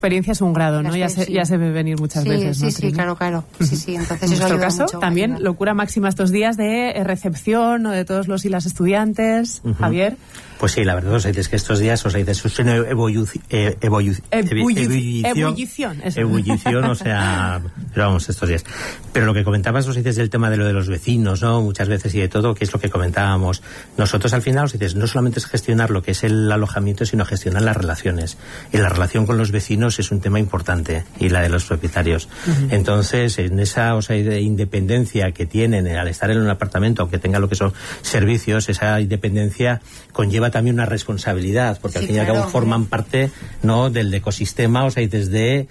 experiencia es un grado, ¿no? Ya se ve venir muchas veces, ¿no? Sí, claro. Sí, entonces en eso nuestro ayuda caso, mucho, también ayuda. locura máxima estos días de recepción, ¿no? De todos los y las estudiantes. Javier. Pues sí, la verdad os dices que estos días es una ebullición, o sea, pero vamos, estos días. Pero lo que comentabas, os dices del tema de lo de los vecinos, ¿no? Muchas veces y de todo, que es lo que comentábamos. Nosotros al final os dices, no solamente es gestionar lo que es el alojamiento, sino gestionar las relaciones. Y la relación con los vecinos es un tema importante, y la de los propietarios. Entonces, en esa de independencia que tienen al estar en un apartamento, aunque tenga lo que son servicios, esa independencia conlleva también una responsabilidad, porque al fin y al cabo forman parte, ¿no?, del ecosistema, o sea, y desde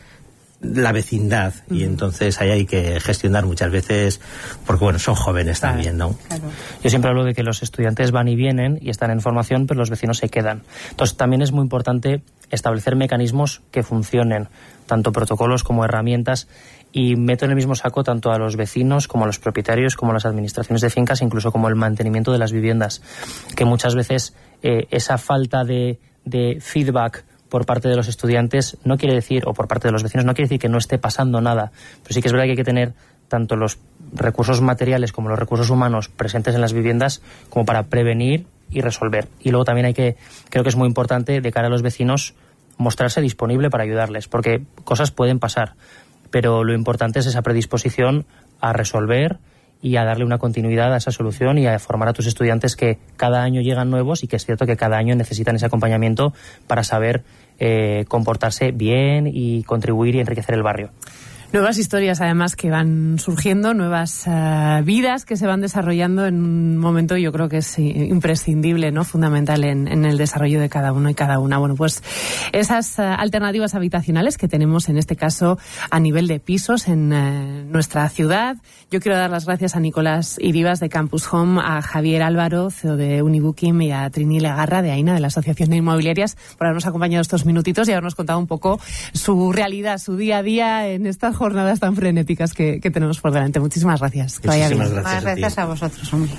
la vecindad, y entonces ahí hay que gestionar muchas veces, porque bueno, son jóvenes también, ¿no? Claro. Yo siempre hablo de que los estudiantes van y vienen y están en formación, pero los vecinos se quedan. Entonces también es muy importante establecer mecanismos que funcionen, tanto protocolos como herramientas, y meto en el mismo saco tanto a los vecinos como a los propietarios, como a las administraciones de fincas, incluso como el mantenimiento de las viviendas, que muchas veces esa falta de feedback por parte de los estudiantes no quiere decir, o por parte de los vecinos, no quiere decir que no esté pasando nada, pero sí que es verdad que hay que tener tanto los recursos materiales como los recursos humanos presentes en las viviendas como para prevenir y resolver. Y luego también creo que es muy importante de cara a los vecinos mostrarse disponible para ayudarles, porque cosas pueden pasar, pero lo importante es esa predisposición a resolver y a darle una continuidad a esa solución y a formar a tus estudiantes, que cada año llegan nuevos y que es cierto que cada año necesitan ese acompañamiento para saber comportarse bien y contribuir y enriquecer el barrio. Nuevas historias, además, que van surgiendo, nuevas vidas que se van desarrollando en un momento, yo creo que es imprescindible, ¿no? Fundamental en el desarrollo de cada uno y cada una. Bueno, pues esas alternativas habitacionales que tenemos, en este caso, a nivel de pisos en nuestra ciudad. Yo quiero dar las gracias a Nicolás Iribas de Campus Home, a Javier Álvaro, CEO de Unibooking, y a Trini Legarra de AINA, de la Asociación de Inmobiliarias, por habernos acompañado estos minutitos y habernos contado un poco su realidad, su día a día en estas jornadas tan frenéticas que tenemos por delante. Muchísimas gracias. Que vaya bien. Gracias a vosotros, hombre.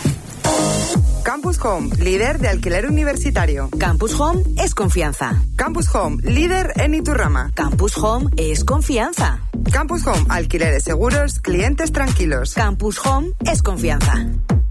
Campus Home, líder de alquiler universitario. Campus Home es confianza. Campus Home, líder en Iturrama. Campus Home es confianza. Campus Home, alquileres seguros, clientes tranquilos. Campus Home es confianza.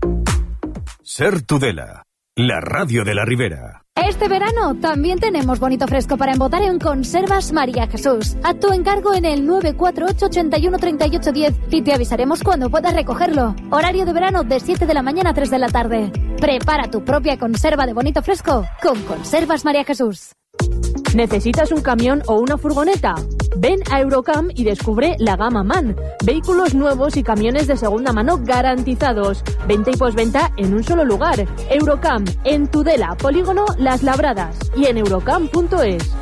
Ser Tudela, la radio de la Ribera. Este verano también tenemos bonito fresco para embotar en Conservas María Jesús. A tu encargo en el 948 81 38 10 y te avisaremos cuando puedas recogerlo. Horario de verano de 7 de la mañana a 3 de la tarde. Prepara tu propia conserva de bonito fresco con Conservas María Jesús. ¿Necesitas un camión o una furgoneta? Ven a Eurocam y descubre la gama MAN. Vehículos nuevos y camiones de segunda mano garantizados. Venta y postventa en un solo lugar. Eurocam, en Tudela, Polígono Las Labradas y en eurocam.es.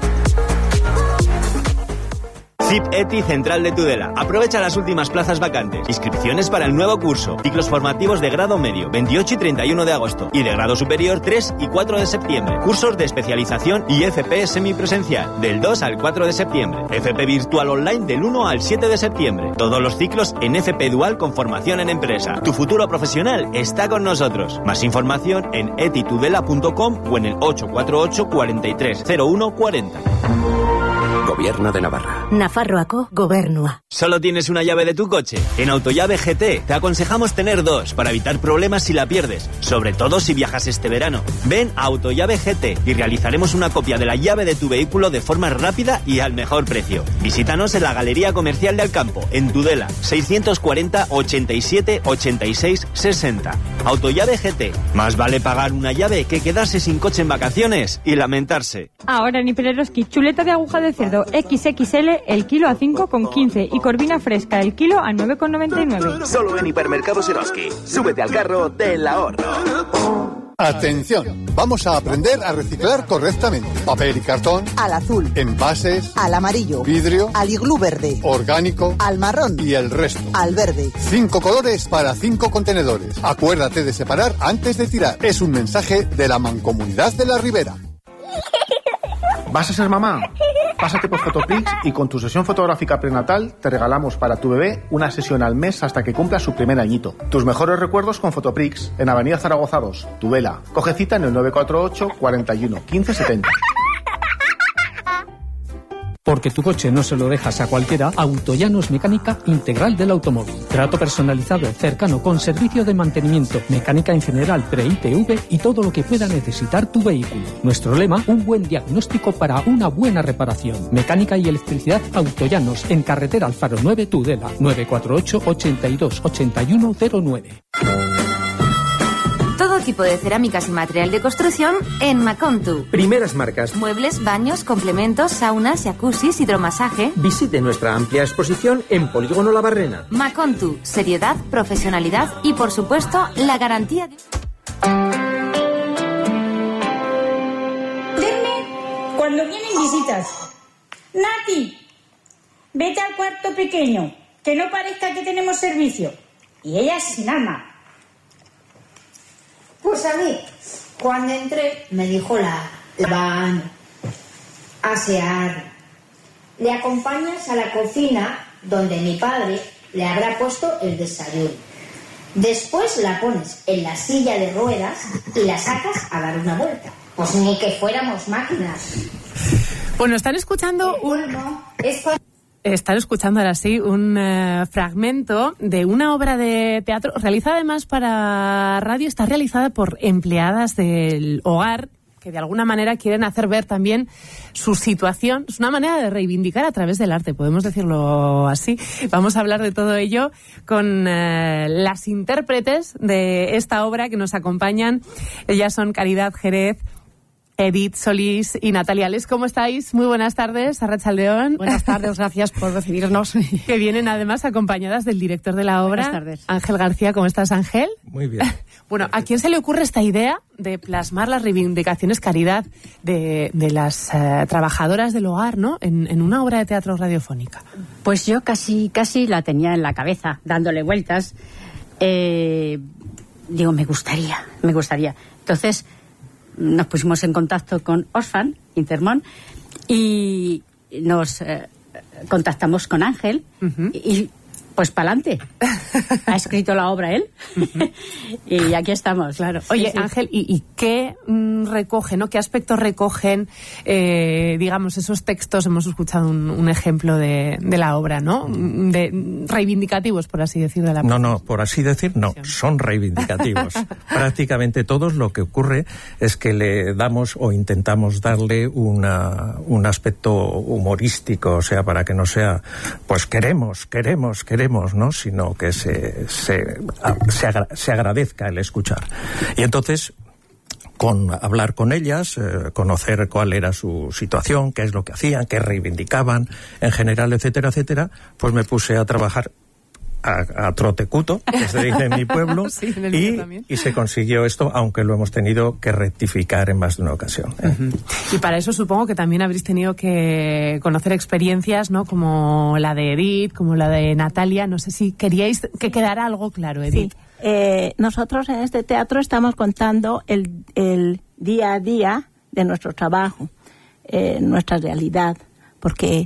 CIP ETI Central de Tudela. Aprovecha las últimas plazas vacantes. Inscripciones para el nuevo curso. Ciclos formativos de grado medio, 28 y 31 de agosto. Y de grado superior, 3 y 4 de septiembre. Cursos de especialización y FP semipresencial, del 2 al 4 de septiembre. FP virtual online del 1 al 7 de septiembre. Todos los ciclos en FP dual con formación en empresa. Tu futuro profesional está con nosotros. Más información en etitudela.com o en el 848 43 01 40. Gobierno de Navarra. Nafarroako Gobernua. ¿Solo tienes una llave de tu coche? En Autollave GT te aconsejamos tener dos para evitar problemas si la pierdes, sobre todo si viajas este verano. Ven a Autollave GT y realizaremos una copia de la llave de tu vehículo de forma rápida y al mejor precio. Visítanos en la Galería Comercial de Alcampo, en Tudela, 640 87 86 60. Autollave GT. Más vale pagar una llave que quedarse sin coche en vacaciones y lamentarse. Ahora en Hipereroski, chuleta de aguja de cerdo XXL el kilo a 5,15 y corvina fresca el kilo a 9,99. Solo en Hipermercados Eroski. Súbete al carro del ahorro. Atención, vamos a aprender a reciclar correctamente. Papel y cartón. Al azul. Envases. Al amarillo. Vidrio. Al iglú verde. Orgánico. Al marrón. Y el resto. Al verde. 5 colores para 5 contenedores. Acuérdate de separar antes de tirar. Es un mensaje de la Mancomunidad de la Ribera. ¿Vas a ser mamá? Pásate por Fotoprix y con tu sesión fotográfica prenatal te regalamos para tu bebé una sesión al mes hasta que cumpla su primer añito. Tus mejores recuerdos con Fotoprix en Avenida Zaragoza 2, Tudela. Coge cita en el 948 41 15 70. Porque tu coche no se lo dejas a cualquiera, Autollanos Mecánica Integral del Automóvil. Trato personalizado, cercano, con servicio de mantenimiento, mecánica en general, pre-ITV y todo lo que pueda necesitar tu vehículo. Nuestro lema, un buen diagnóstico para una buena reparación. Mecánica y electricidad Autollanos, en carretera Alfaro 9, Tudela, 948 82 81 09. Todo tipo de cerámicas y material de construcción en Macontu. Primeras marcas. Muebles, baños, complementos, saunas, jacuzzis, hidromasaje. Visite nuestra amplia exposición en Polígono La Barrena. Macontu, seriedad, profesionalidad y, por supuesto, la garantía de... Cuando vienen visitas. Nati, vete al cuarto pequeño, que no parezca que tenemos servicio. Y ella sin alma. Pues a mí, cuando entré, me dijo la baño, asear. Le acompañas a la cocina, donde mi padre le habrá puesto el desayuno. Después la pones en la silla de ruedas y la sacas a dar una vuelta. Pues ni que fuéramos máquinas. Bueno, están escuchando Están escuchando ahora sí un fragmento de una obra de teatro realizada además para radio. Está realizada por empleadas del hogar que de alguna manera quieren hacer ver también su situación. Es una manera de reivindicar a través del arte, podemos decirlo así. Vamos a hablar de todo ello con las intérpretes de esta obra que nos acompañan. Ellas son Caridad Jerez, Edith Solís y Natalia Les. ¿Cómo estáis? Muy buenas tardes, Arratsaldeon. Buenas tardes, gracias por recibirnos. Que vienen además acompañadas del director de la obra, buenas tardes. Ángel García. ¿Cómo estás, Ángel? Muy bien. Bueno, ¿a quién se le ocurre esta idea de plasmar las reivindicaciones, Caridad, de las trabajadoras del hogar, ¿no? En una obra de teatro radiofónica? Pues yo casi la tenía en la cabeza, dándole vueltas. Digo, me gustaría. Entonces nos pusimos en contacto con Oxfam, Intermón, y nos contactamos con Ángel, y pues pa'lante. Ha escrito la obra él, y aquí estamos. Claro. Oye, sí. Ángel, ¿y qué recoge, no? ¿Qué aspectos recogen, digamos, esos textos? Hemos escuchado un ejemplo de la obra, ¿no? De reivindicativos, por así decir, de la obra. No, por así decir, no, son reivindicativos. Prácticamente todos. Lo que ocurre es que le damos o intentamos darle un aspecto humorístico, o sea, para que no sea, pues queremos, ¿no? Sino que se agradezca el escuchar. Y entonces, con hablar con ellas, conocer cuál era su situación, qué es lo que hacían, qué reivindicaban, en general, etcétera, etcétera, pues me puse a trabajar a trotecuto, que se dice en mi pueblo, sí, en el mío también. Y se consiguió esto, aunque lo hemos tenido que rectificar en más de una ocasión. Y para eso supongo que también habréis tenido que conocer experiencias, ¿no? Como la de Edith, como la de Natalia. No sé si queríais que quedara algo claro, Edith. Sí. Nosotros en este teatro estamos contando el día a día de nuestro trabajo, nuestra realidad, porque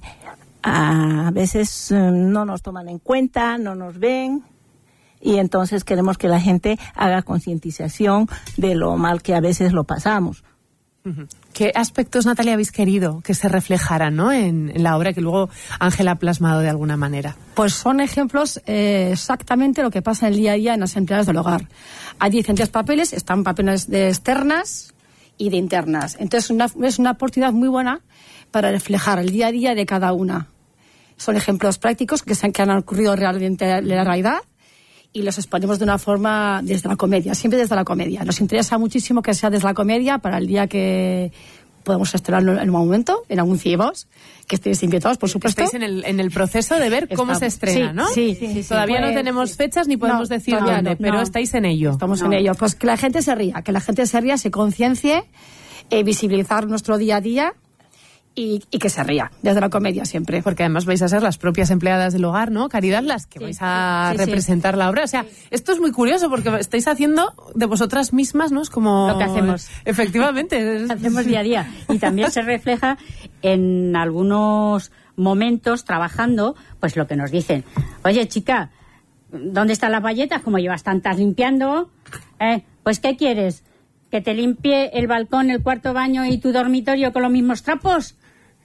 a veces no nos toman en cuenta, no nos ven, y entonces queremos que la gente haga concientización de lo mal que a veces lo pasamos. ¿Qué aspectos, Natalia, habéis querido que se reflejaran, ¿no? en la obra que luego Ángel ha plasmado de alguna manera? Pues son ejemplos exactamente lo que pasa en el día a día en las empleadas del hogar. Hay diferentes papeles, están papeles de externas y de internas. Entonces es una oportunidad muy buena para reflejar el día a día de cada una. Son ejemplos prácticos que han ocurrido realmente en la realidad, y los exponemos de una forma desde la comedia, siempre desde la comedia. Nos interesa muchísimo que sea desde la comedia para el día que podemos estrenarlo en un momento, en Anunciemos, que estéis invitados, por supuesto. Estáis en el proceso de ver cómo se estrena, ¿no? Sí. Todavía no tenemos fechas ni podemos decir dónde, pero estáis en ello. Estamos en ello. Pues que la gente se ría, se conciencie, visibilizar nuestro día a día, y que se ría, desde la comedia siempre. Porque además vais a ser las propias empleadas del hogar, ¿no? Caridad, las que vais a representar la obra. O sea, esto es muy curioso porque estáis haciendo de vosotras mismas, ¿no? Es como lo que hacemos. Efectivamente. Hacemos día a día. Y también se refleja en algunos momentos trabajando, pues lo que nos dicen. Oye, chica, ¿dónde están las bayetas? Como llevas tantas limpiando, pues ¿qué quieres? ¿Que te limpie el balcón, el cuarto baño y tu dormitorio con los mismos trapos?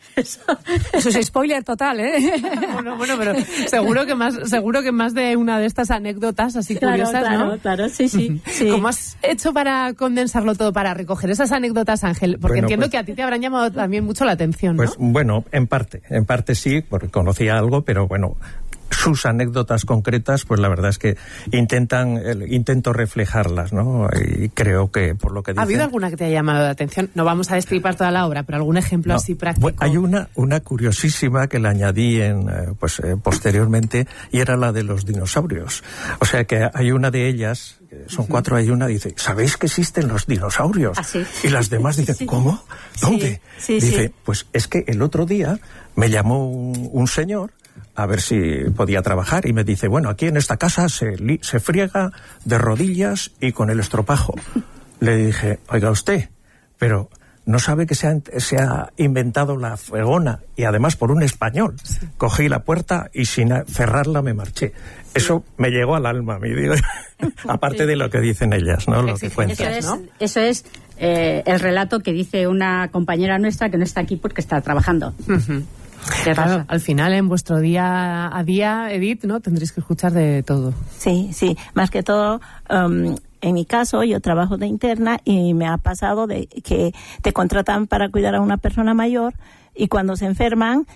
Eso es spoiler total, ¿eh? Bueno, pero seguro que más de una de estas anécdotas así curiosas, ¿no? Claro, sí. ¿Cómo has hecho para condensarlo todo, para recoger esas anécdotas, Ángel? Porque entiendo que a ti te habrán llamado también mucho la atención, ¿no? Pues bueno, en parte sí, porque conocía algo, pero bueno, sus anécdotas concretas, pues la verdad es que intento reflejarlas, ¿no? Y creo que por lo que dicen... ¿Ha habido alguna que te haya llamado la atención? No vamos a destripar toda la obra, pero algún ejemplo así práctico. Bueno, hay una curiosísima que la añadí posteriormente, y era la de los dinosaurios. O sea que hay una de ellas, son 4, hay una, dice, ¿sabéis que existen los dinosaurios? Sí. Y las demás dicen, ¿cómo? ¿Dónde? Dice, pues es que el otro día me llamó un señor a ver si podía trabajar, y me dice, bueno, aquí en esta casa se friega de rodillas y con el estropajo. Le dije, oiga usted, pero no sabe que se ha inventado la fregona, y además por un español. Cogí la puerta y sin cerrarla me marché. Eso me llegó al alma, mi vida. Aparte de lo que dicen ellas, ¿no? Lo que cuentan. Eso es el relato que dice una compañera nuestra que no está aquí porque está trabajando. Claro, al final en vuestro día a día, Edith, ¿no? Tendréis que escuchar de todo. Sí, más que todo, en mi caso yo trabajo de interna y me ha pasado de que te contratan para cuidar a una persona mayor, y cuando se enferman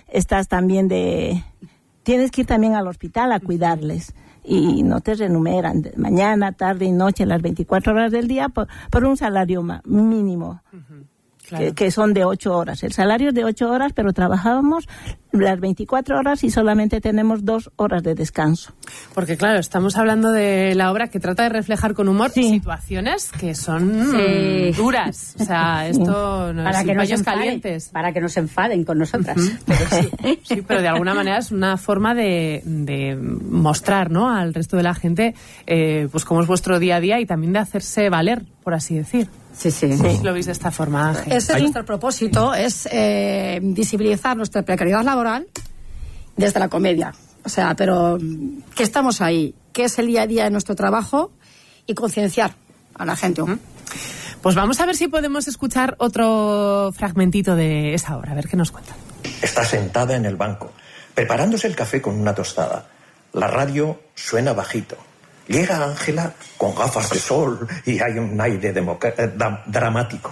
tienes que ir también al hospital a cuidarles, y no te remuneran mañana, tarde y noche, las 24 horas del día por un salario mínimo. Claro. Que son de 8 horas. El salario es de 8 horas, pero trabajábamos las 24 horas y solamente tenemos 2 horas de descanso. Porque claro, estamos hablando de la obra que trata de reflejar con humor situaciones que son duras. O sea, esto no para es que paños calientes. Para que no se enfaden con nosotras. Pero sí, pero de alguna manera es una forma de mostrar, ¿no?, al resto de la gente pues cómo es vuestro día a día, y también de hacerse valer, por así decir. Sí. Lo veis de esta forma, Ángel. Ese es nuestro propósito, es visibilizar nuestra precariedad laboral desde la comedia. O sea, pero que estamos ahí, que es el día a día de nuestro trabajo, y concienciar a la gente. Pues vamos a ver si podemos escuchar otro fragmentito de esa obra, a ver qué nos cuentan. Está sentada en el banco, preparándose el café con una tostada. La radio suena bajito. Llega Ángela con gafas de sol y hay un aire dramático.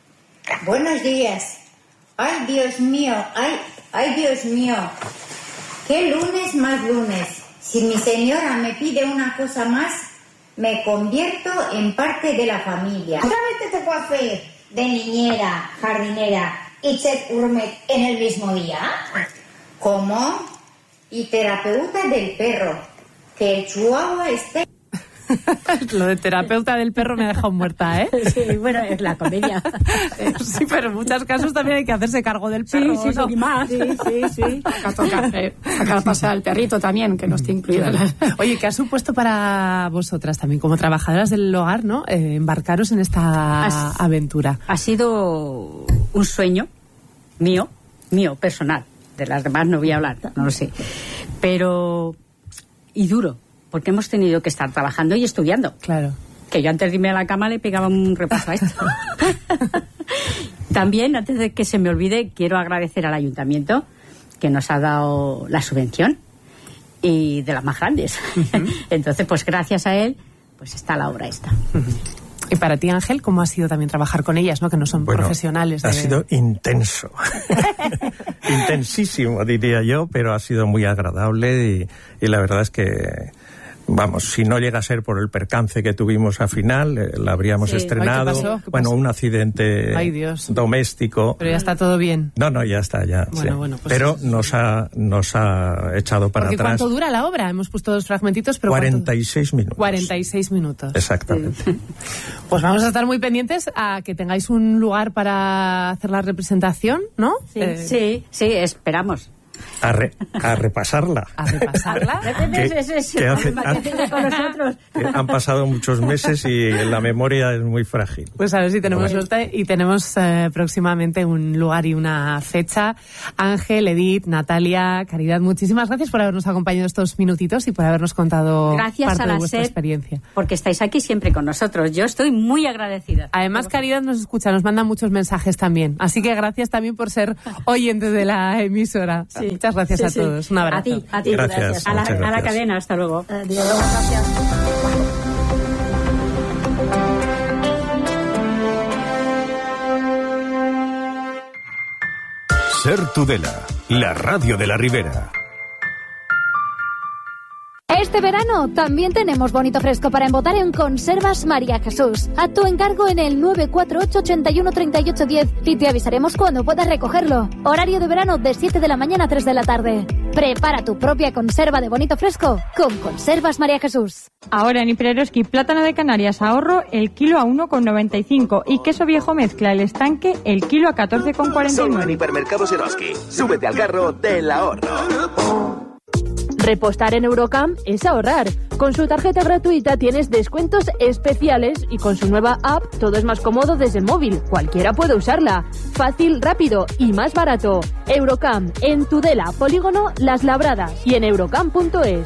Buenos días. Ay, Dios mío, ay, Dios mío. ¿Qué lunes más lunes? Si mi señora me pide una cosa más, me convierto en parte de la familia. ¿Otra vez te tocó hacer de niñera, jardinera y chef gourmet en el mismo día? ¿Cómo? Y terapeuta del perro. Que el chihuahua esté... Lo de terapeuta del perro me ha dejado muerta, ¿eh? Sí, bueno, es la comedia. Sí, pero en muchos casos también hay que hacerse cargo del perro. Sí, ¿no? Y más. Sí. Toca sacar pasar al perrito también, que no esté incluido. Oye, ¿qué ha supuesto para vosotras también, como trabajadoras del hogar, ¿no? Embarcaros en esta aventura? Ha sido un sueño mío, personal. De las demás no voy a hablar, no lo sé. Pero... y duro, porque hemos tenido que estar trabajando y estudiando. Claro. Que yo antes de irme a la cama le pegaba un repaso a esto. También, antes de que se me olvide, quiero agradecer al ayuntamiento que nos ha dado la subvención, y de las más grandes. Entonces, pues gracias a él, pues está la obra esta. Y para ti, Ángel, ¿cómo ha sido también trabajar con ellas, ¿no? Que no son profesionales. Ha sido intenso. Intensísimo, diría yo, pero ha sido muy agradable, y la verdad es que, vamos, si no llega a ser por el percance que tuvimos al final, la habríamos estrenado. Ay, ¿qué pasó? Bueno, un accidente doméstico. Pero ya está todo bien. No, ya está, ya. Bueno, pues pero nos ha echado para atrás. ¿Cuánto dura la obra? Hemos puesto 2 fragmentitos, pero 46 minutos. 46 minutos. Exactamente. Pues vamos a estar muy pendientes a que tengáis un lugar para hacer la representación, ¿no? Sí, esperamos. a repasarla. A repasarla. Con nosotros. Han pasado muchos meses y la memoria es muy frágil. Pues a ver si tenemos suerte y tenemos próximamente un lugar y una fecha. Ángel, Edith, Natalia, Caridad, muchísimas gracias por habernos acompañado estos minutitos y por habernos contado parte de vuestra experiencia. Porque estáis aquí siempre con nosotros. Yo estoy muy agradecida. Además, Caridad nos escucha, nos manda muchos mensajes también. Así que gracias también por ser oyentes de la emisora. Sí. Muchas gracias a todos. Un abrazo. A ti. Gracias. A la cadena. Hasta luego. Adiós. Gracias. Ser Tudela, la radio de la Ribera. Este verano también tenemos bonito fresco para embotar en Conservas María Jesús. A tu encargo en el 948 81 38 10 y te avisaremos cuando puedas recogerlo. Horario de verano de 7 de la mañana a 3 de la tarde. Prepara tu propia conserva de bonito fresco con Conservas María Jesús. Ahora en Hipereroski, plátano de Canarias ahorro el kilo a 1,95 y queso viejo mezcla el estanque el kilo a 14,49. Solo en Hipermercados Eroski. Súbete al carro del ahorro. Repostar en Eurocam es ahorrar. Con su tarjeta gratuita tienes descuentos especiales y con su nueva app todo es más cómodo desde el móvil. Cualquiera puede usarla. Fácil, rápido y más barato. Eurocam, en Tudela, Polígono Las Labradas y en eurocam.es.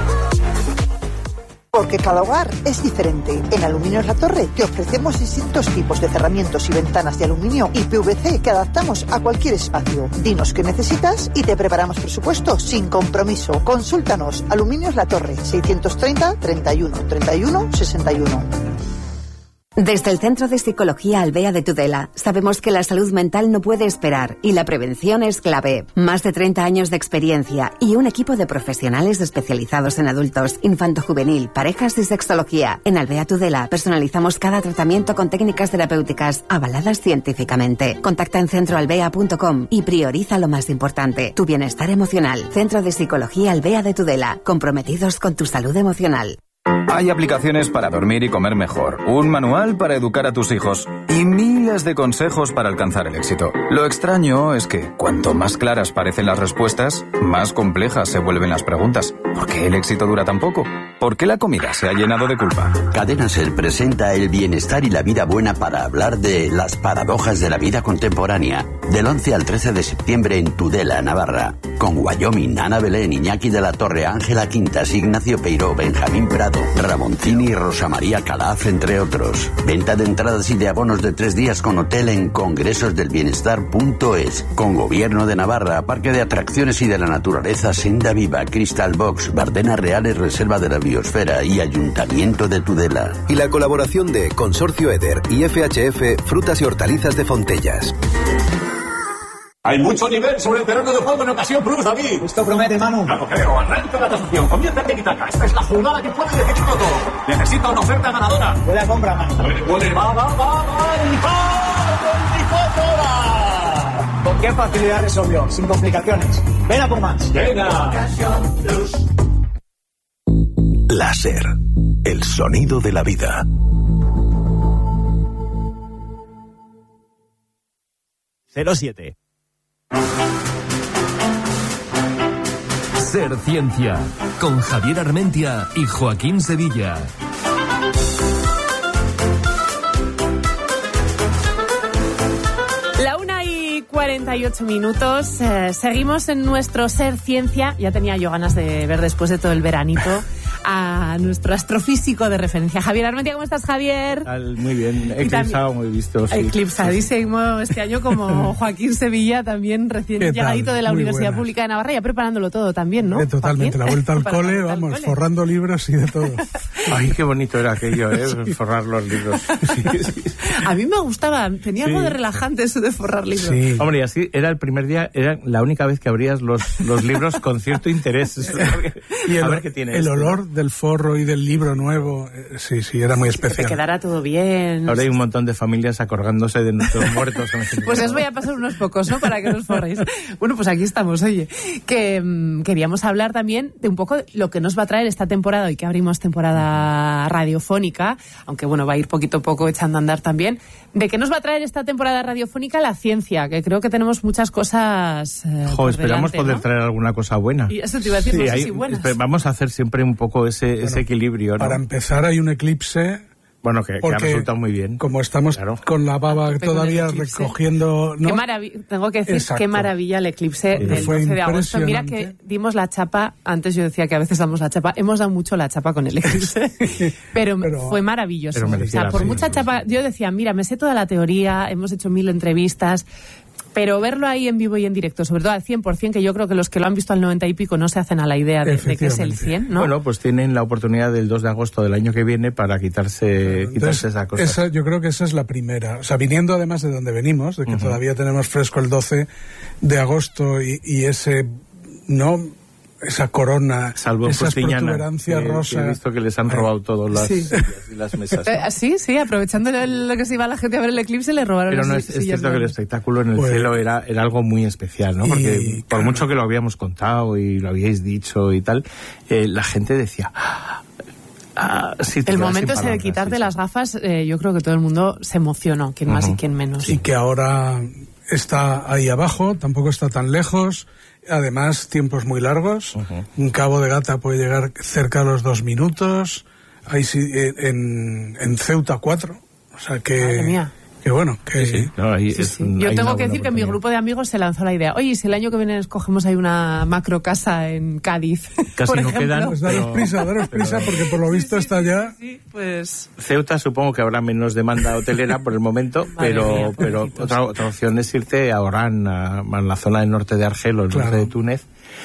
Porque cada hogar es diferente. En Aluminios La Torre te ofrecemos distintos tipos de cerramientos y ventanas de aluminio y PVC que adaptamos a cualquier espacio. Dinos qué necesitas y te preparamos presupuesto sin compromiso. Consúltanos. Aluminios La Torre, 630 31 31 61. Desde el Centro de Psicología Albea de Tudela, sabemos que la salud mental no puede esperar y la prevención es clave. Más de 30 años de experiencia y un equipo de profesionales especializados en adultos, infanto-juvenil, parejas y sexología. En Albea Tudela personalizamos cada tratamiento con técnicas terapéuticas avaladas científicamente. Contacta en centroalbea.com y prioriza lo más importante, tu bienestar emocional. Centro de Psicología Albea de Tudela, comprometidos con tu salud emocional. Hay aplicaciones para dormir y comer mejor, un manual para educar a tus hijos y miles de consejos para alcanzar el éxito. Lo extraño es que cuanto más claras parecen las respuestas, más complejas se vuelven las preguntas. ¿Por qué el éxito dura tan poco? ¿Por qué la comida se ha llenado de culpa? Cadena Ser presenta el bienestar y la vida buena para hablar de las paradojas de la vida contemporánea. Del 11 al 13 de septiembre en Tudela, Navarra. Con Wyoming, Ana Belén, Iñaki de la Torre, Ángela Quintas, Ignacio Peiró, Benjamín Prado, Ramoncini y Rosa María Calaf, entre otros. Venta de entradas y de abonos de 3 días con hotel en congresosdelbienestar.es. Con Gobierno de Navarra, Parque de Atracciones y de la Naturaleza, Senda Viva, Crystal Box, Bardenas Reales, Reserva de la Biosfera y Ayuntamiento de Tudela. Y la colaboración de Consorcio Eder y FHF Frutas y Hortalizas de Fontellas. Hay mucho nivel sobre el terreno de juego en ocasión Plus, David. Esto promete, Manu. No lo creo. Arranca la tasación. Conviértete en Itaca. Esta es la jugada que puede definirlo todo. Necesito una oferta ganadora. Buena compra, Manu. Va. ¿Con qué facilidad resolvió? Sin complicaciones. Ven a por más. Venga. Láser. El sonido de la vida. ...07... Ser Ciencia, con Javier Armentia y Joaquín Sevilla. La 1:48. Seguimos en nuestro Ser Ciencia. Ya tenía yo ganas de ver después de todo el veranito a nuestro astrofísico de referencia, Javier Armentia. ¿Cómo estás, Javier? Muy bien, eclipsado, muy visto. Sí. Eclipsadísimo este año, como Joaquín Sevilla, también recién llegadito de la Universidad Pública de Navarra, ya preparándolo todo también, ¿no? Totalmente, la vuelta al cole, vamos, forrando libros y de todo. Ay, qué bonito era aquello, forrar los libros. Sí. A mí me gustaba, tenía algo de relajante eso de forrar libros. Sí. Hombre, y así era el primer día, era la única vez que abrías los libros con cierto interés. Y a ver qué tiene el olor del forro y del libro nuevo. Sí, era muy especial. Que quedara todo bien. Ahora hay un montón de familias acordándose de nuestros muertos. Pues os voy a pasar unos pocos, ¿no? Para que os forréis. Bueno, pues aquí estamos, oye. Que queríamos hablar también de un poco lo que nos va a traer esta temporada, hoy que abrimos temporada radiofónica, aunque bueno, va a ir poquito a poco echando a andar también, de qué nos va a traer esta temporada radiofónica la ciencia, que creo que tenemos muchas cosas esperamos delante, poder ¿no? traer alguna cosa buena. Y eso te iba a decir, no sé si buenas. Vamos a hacer siempre un poco ese equilibrio, ¿no? Para empezar, hay un eclipse. Bueno, que ha resultado muy bien. Como estamos con la baba todavía recogiendo... ¿no? Qué maravilla, tengo que decir, Exacto. Qué maravilla el eclipse del 12 de agosto. Mira que dimos la chapa, antes yo decía que a veces damos la chapa, hemos dado mucho la chapa con el eclipse, pero fue maravilloso. Pero o sea, por mucha chapa, yo decía, mira, me sé toda la teoría, hemos hecho 1000 entrevistas, pero verlo ahí en vivo y en directo, sobre todo al 100%, que yo creo que los que lo han visto al 90 y pico no se hacen a la idea de que es el 100, ¿no? Bueno, pues tienen la oportunidad del 2 de agosto del año que viene para quitarse esa cosa. Yo creo que esa es la primera. O sea, viniendo además de donde venimos, de que todavía tenemos fresco el 12 de agosto y ese... ¿no? Esa corona, salvo esas Justiniana, protuberancias rosas. He visto que les han robado todas las mesas. Sí, aprovechando lo que se iba la gente a ver el eclipse, le robaron Pero las no es sillas. cierto que el espectáculo en el cielo era algo muy especial, ¿no? Porque por mucho que lo habíamos contado y lo habíais dicho y tal, la gente decía... el momento ese de quitarte las gafas, yo creo que todo el mundo se emocionó, quien más y quien menos. Y que ahora está ahí abajo, tampoco está tan lejos. Además, tiempos muy largos. Un Cabo de Gata puede llegar cerca de los 2 minutos. Ahí sí, en Ceuta 4. O sea que... Madre mía. Que bueno, que... Sí. No, ahí Yo tengo que decir que mi grupo de amigos se lanzó la idea. Oye, si el año que viene escogemos ahí una macro casa en Cádiz. Casi por no ejemplo. quedan. Pues daros prisa, porque por lo visto está ya... Sí, pues... Ceuta supongo que habrá menos demanda hotelera por el momento, pero otra opción es irte a Orán, a la zona del norte de Argel o el norte de Túnez.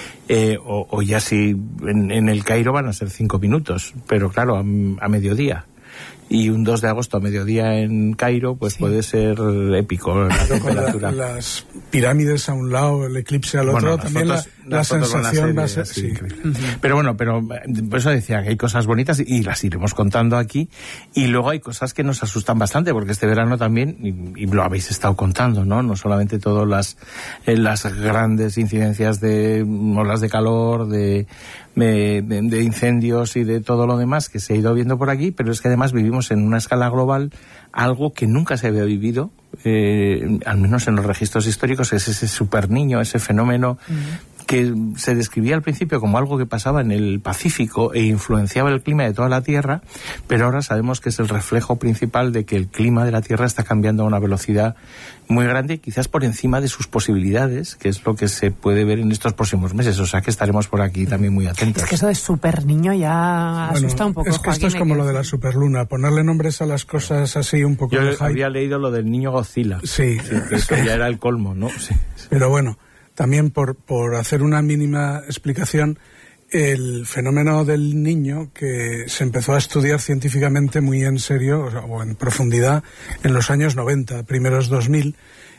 O ya si en el Cairo van a ser 5 minutos, pero claro, a mediodía. Y un 2 de agosto a mediodía en Cairo, pues puede ser épico la temperatura. Las pirámides a un lado, el eclipse al otro, también la sensación va a ser... Sí. Pero bueno, por eso decía que hay cosas bonitas y las iremos contando aquí. Y luego hay cosas que nos asustan bastante, porque este verano también, y lo habéis estado contando, ¿no? No solamente todas las grandes incidencias de olas de calor, de incendios y de todo lo demás que se ha ido viendo por aquí, pero es que además vivimos en una escala global algo que nunca se había vivido, al menos en los registros históricos, es ese superniño, ese fenómeno que se describía al principio como algo que pasaba en el Pacífico e influenciaba el clima de toda la Tierra, pero ahora sabemos que es el reflejo principal de que el clima de la Tierra está cambiando a una velocidad muy grande, quizás por encima de sus posibilidades, que es lo que se puede ver en estos próximos meses, o sea que estaremos por aquí también muy atentos. Es que eso de superniño ya asusta un poco. Es que esto es como lo de la superluna, ponerle nombres a las cosas así un poco... Yo había leído lo del niño Godzilla. Sí. Que eso ya era el colmo, ¿no? Sí. Pero bueno, también por hacer una mínima explicación, el fenómeno del niño, que se empezó a estudiar científicamente muy en serio, o en profundidad, en los años 90, primeros 2000,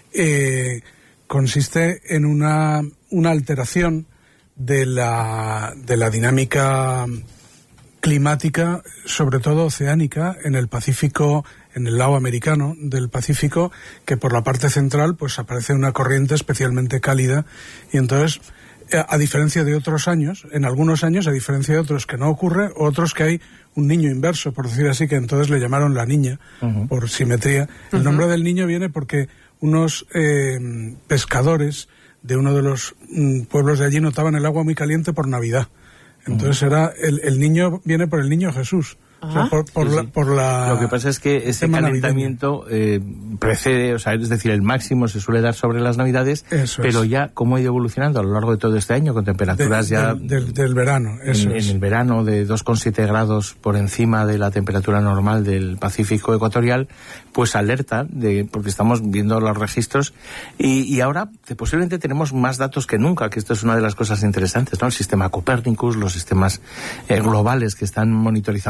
consiste en una alteración de la dinámica climática, sobre todo oceánica, en el Pacífico, en el lado americano del Pacífico, que por la parte central pues aparece una corriente especialmente cálida, y entonces, a diferencia de otros años, en algunos años, a diferencia de otros que no ocurre, otros que hay un niño inverso, por decir así, que entonces le llamaron la niña, por simetría. El nombre del niño viene porque unos pescadores de uno de los pueblos de allí notaban el agua muy caliente por Navidad. Entonces era el niño viene por el niño Jesús. O sea, por la... Lo que pasa es que ese calentamiento precede, o sea, es decir, el máximo se suele dar sobre las Navidades, pero ya cómo ha ido evolucionando a lo largo de todo este año, con temperaturas del verano, en el verano de 2,7 grados por encima de la temperatura normal del Pacífico ecuatorial, pues alerta, porque estamos viendo los registros, y ahora posiblemente tenemos más datos que nunca, que esto es una de las cosas interesantes, ¿no? El sistema Copernicus, los sistemas globales que están monitorizando el clima,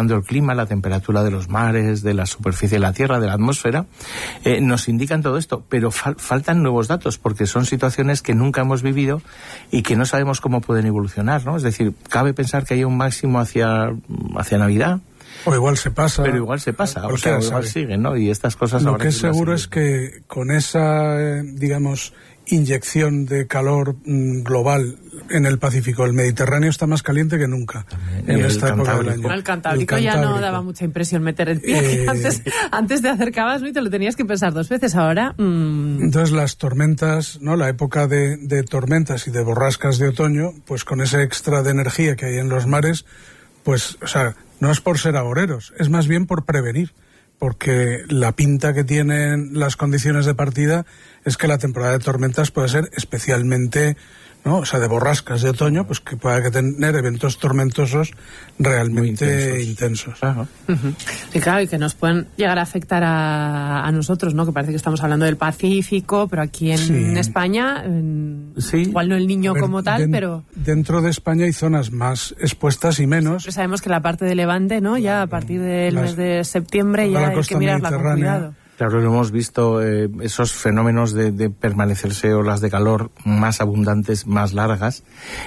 clima, la temperatura de los mares, de la superficie de la Tierra, de la atmósfera, nos indican todo esto, pero faltan nuevos datos, porque son situaciones que nunca hemos vivido y que no sabemos cómo pueden evolucionar, ¿no? Es decir, cabe pensar que hay un máximo hacia Navidad. O igual se pasa. Pero igual se pasa, o sea, igual sigue, ¿no? Y estas cosas... Lo que es seguro es que con esa, digamos, inyección de calor global en el Pacífico, el Mediterráneo está más caliente que nunca en esta época del año. El Cantábrico ya no daba mucha impresión meter el pie. Antes te acercabas, ¿no? Y te lo tenías que pensar 2 veces. Ahora... Entonces las tormentas, ¿no? La época de tormentas y de borrascas de otoño, pues con ese extra de energía que hay en los mares, pues, o sea, no es por ser agoreros, es más bien por prevenir, porque la pinta que tienen las condiciones de partida es que la temporada de tormentas puede ser especialmente, ¿no? O sea, de borrascas de otoño, pues que pueda tener eventos tormentosos realmente intensos. Claro. Y claro, y que nos pueden llegar a afectar a nosotros, ¿no? Que parece que estamos hablando del Pacífico, pero aquí en España, igual no el Niño como tal, pero... Dentro de España hay zonas más expuestas y menos. Siempre sabemos que la parte de Levante, ¿no? Ya a partir del mes de septiembre ya hay que mirarla con cuidado. Claro, lo hemos visto, esos fenómenos de permanecerse olas de calor más abundantes, más largas,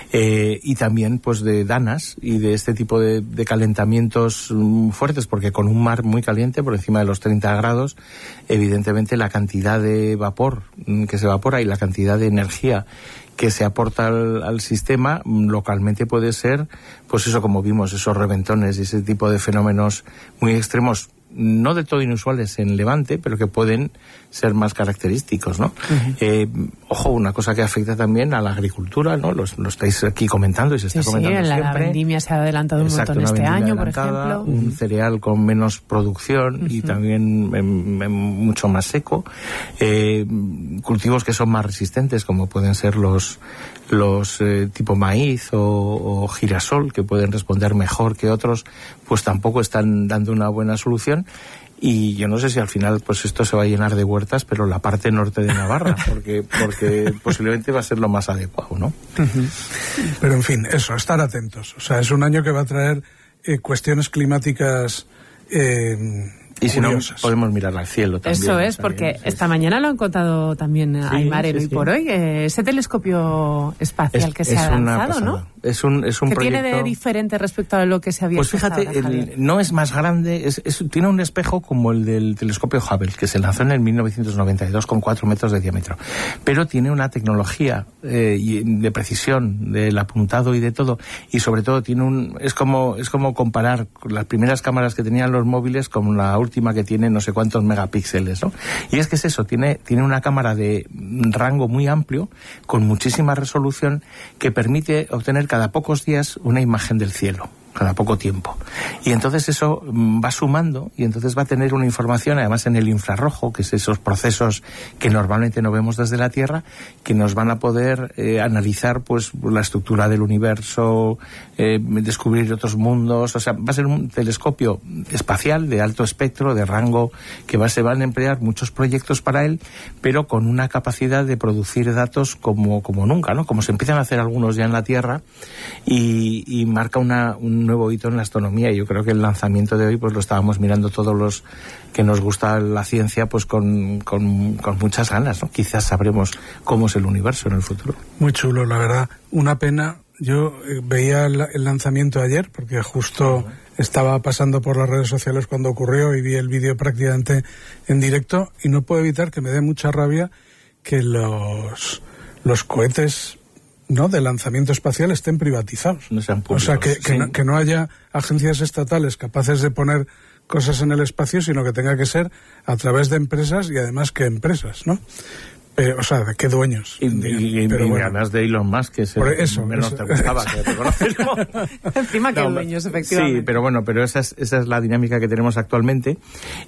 y también pues de danas y de este tipo de calentamientos fuertes, porque con un mar muy caliente, por encima de los 30 grados, evidentemente la cantidad de vapor que se evapora y la cantidad de energía que se aporta al sistema localmente puede ser, pues eso, como vimos, esos reventones y ese tipo de fenómenos muy extremos, no de todo inusuales en Levante, pero que pueden ser más característicos, ¿no? Ojo, una cosa que afecta también a la agricultura, ¿no? Lo estáis aquí comentando y se está comentando siempre. La vendimia se ha adelantado un montón este año, por ejemplo. Un cereal con menos producción y también mucho más seco. Cultivos que son más resistentes, como pueden ser los tipo maíz o girasol, que pueden responder mejor que otros, pues tampoco están dando una buena solución. Y yo no sé si al final pues esto se va a llenar de huertas, pero la parte norte de Navarra, porque posiblemente va a ser lo más adecuado, ¿no? Pero en fin, eso, estar atentos. O sea, es un año que va a traer cuestiones climáticas y si curiosas. No, podemos mirar al cielo también. Eso es, porque esta mañana lo han contado también Aymar hoy por hoy, ese telescopio espacial que se ha lanzado, ¿no? Es un ¿Qué proyecto... tiene de diferente respecto a lo que se había Pues fíjate, no es más grande, tiene un espejo como el del telescopio Hubble, que se lanzó en el 1992 con 4 metros de diámetro, pero tiene una tecnología de precisión del apuntado y de todo, y sobre todo es como comparar las primeras cámaras que tenían los móviles con la última que tiene no sé cuántos megapíxeles, ¿no? Y es que es eso, tiene una cámara de rango muy amplio, con muchísima resolución, que permite obtener cada pocos días una imagen del cielo, cada poco tiempo. Y entonces eso va sumando y entonces va a tener una información, además en el infrarrojo, que es esos procesos que normalmente no vemos desde la Tierra, que nos van a poder analizar pues la estructura del universo, descubrir otros mundos. O sea, va a ser un telescopio espacial de alto espectro, de rango, que se van a emplear muchos proyectos para él, pero con una capacidad de producir datos como nunca, ¿no? Como se empiezan a hacer algunos ya en la Tierra, y marca un nuevo hito en la astronomía. Y yo creo que el lanzamiento de hoy pues lo estábamos mirando todos los que nos gusta la ciencia pues con muchas ganas, ¿no? Quizás sabremos cómo es el universo en el futuro. Muy chulo, la verdad. Una pena. Yo veía el lanzamiento ayer porque justo estaba pasando por las redes sociales cuando ocurrió y vi el vídeo prácticamente en directo, y no puedo evitar que me dé mucha rabia que los cohetes, ¿no?, de lanzamiento espacial estén privatizados. No sean públicos. O sea, que no haya agencias estatales capaces de poner cosas en el espacio, sino que tenga que ser a través de empresas, y además que empresas, ¿no? O sea, ¿de qué dueños? Y además de Elon Musk, que es el menos te gustaba que te conoces, ¿no? Encima que dueños, efectivamente. Sí, pero esa es la dinámica que tenemos actualmente,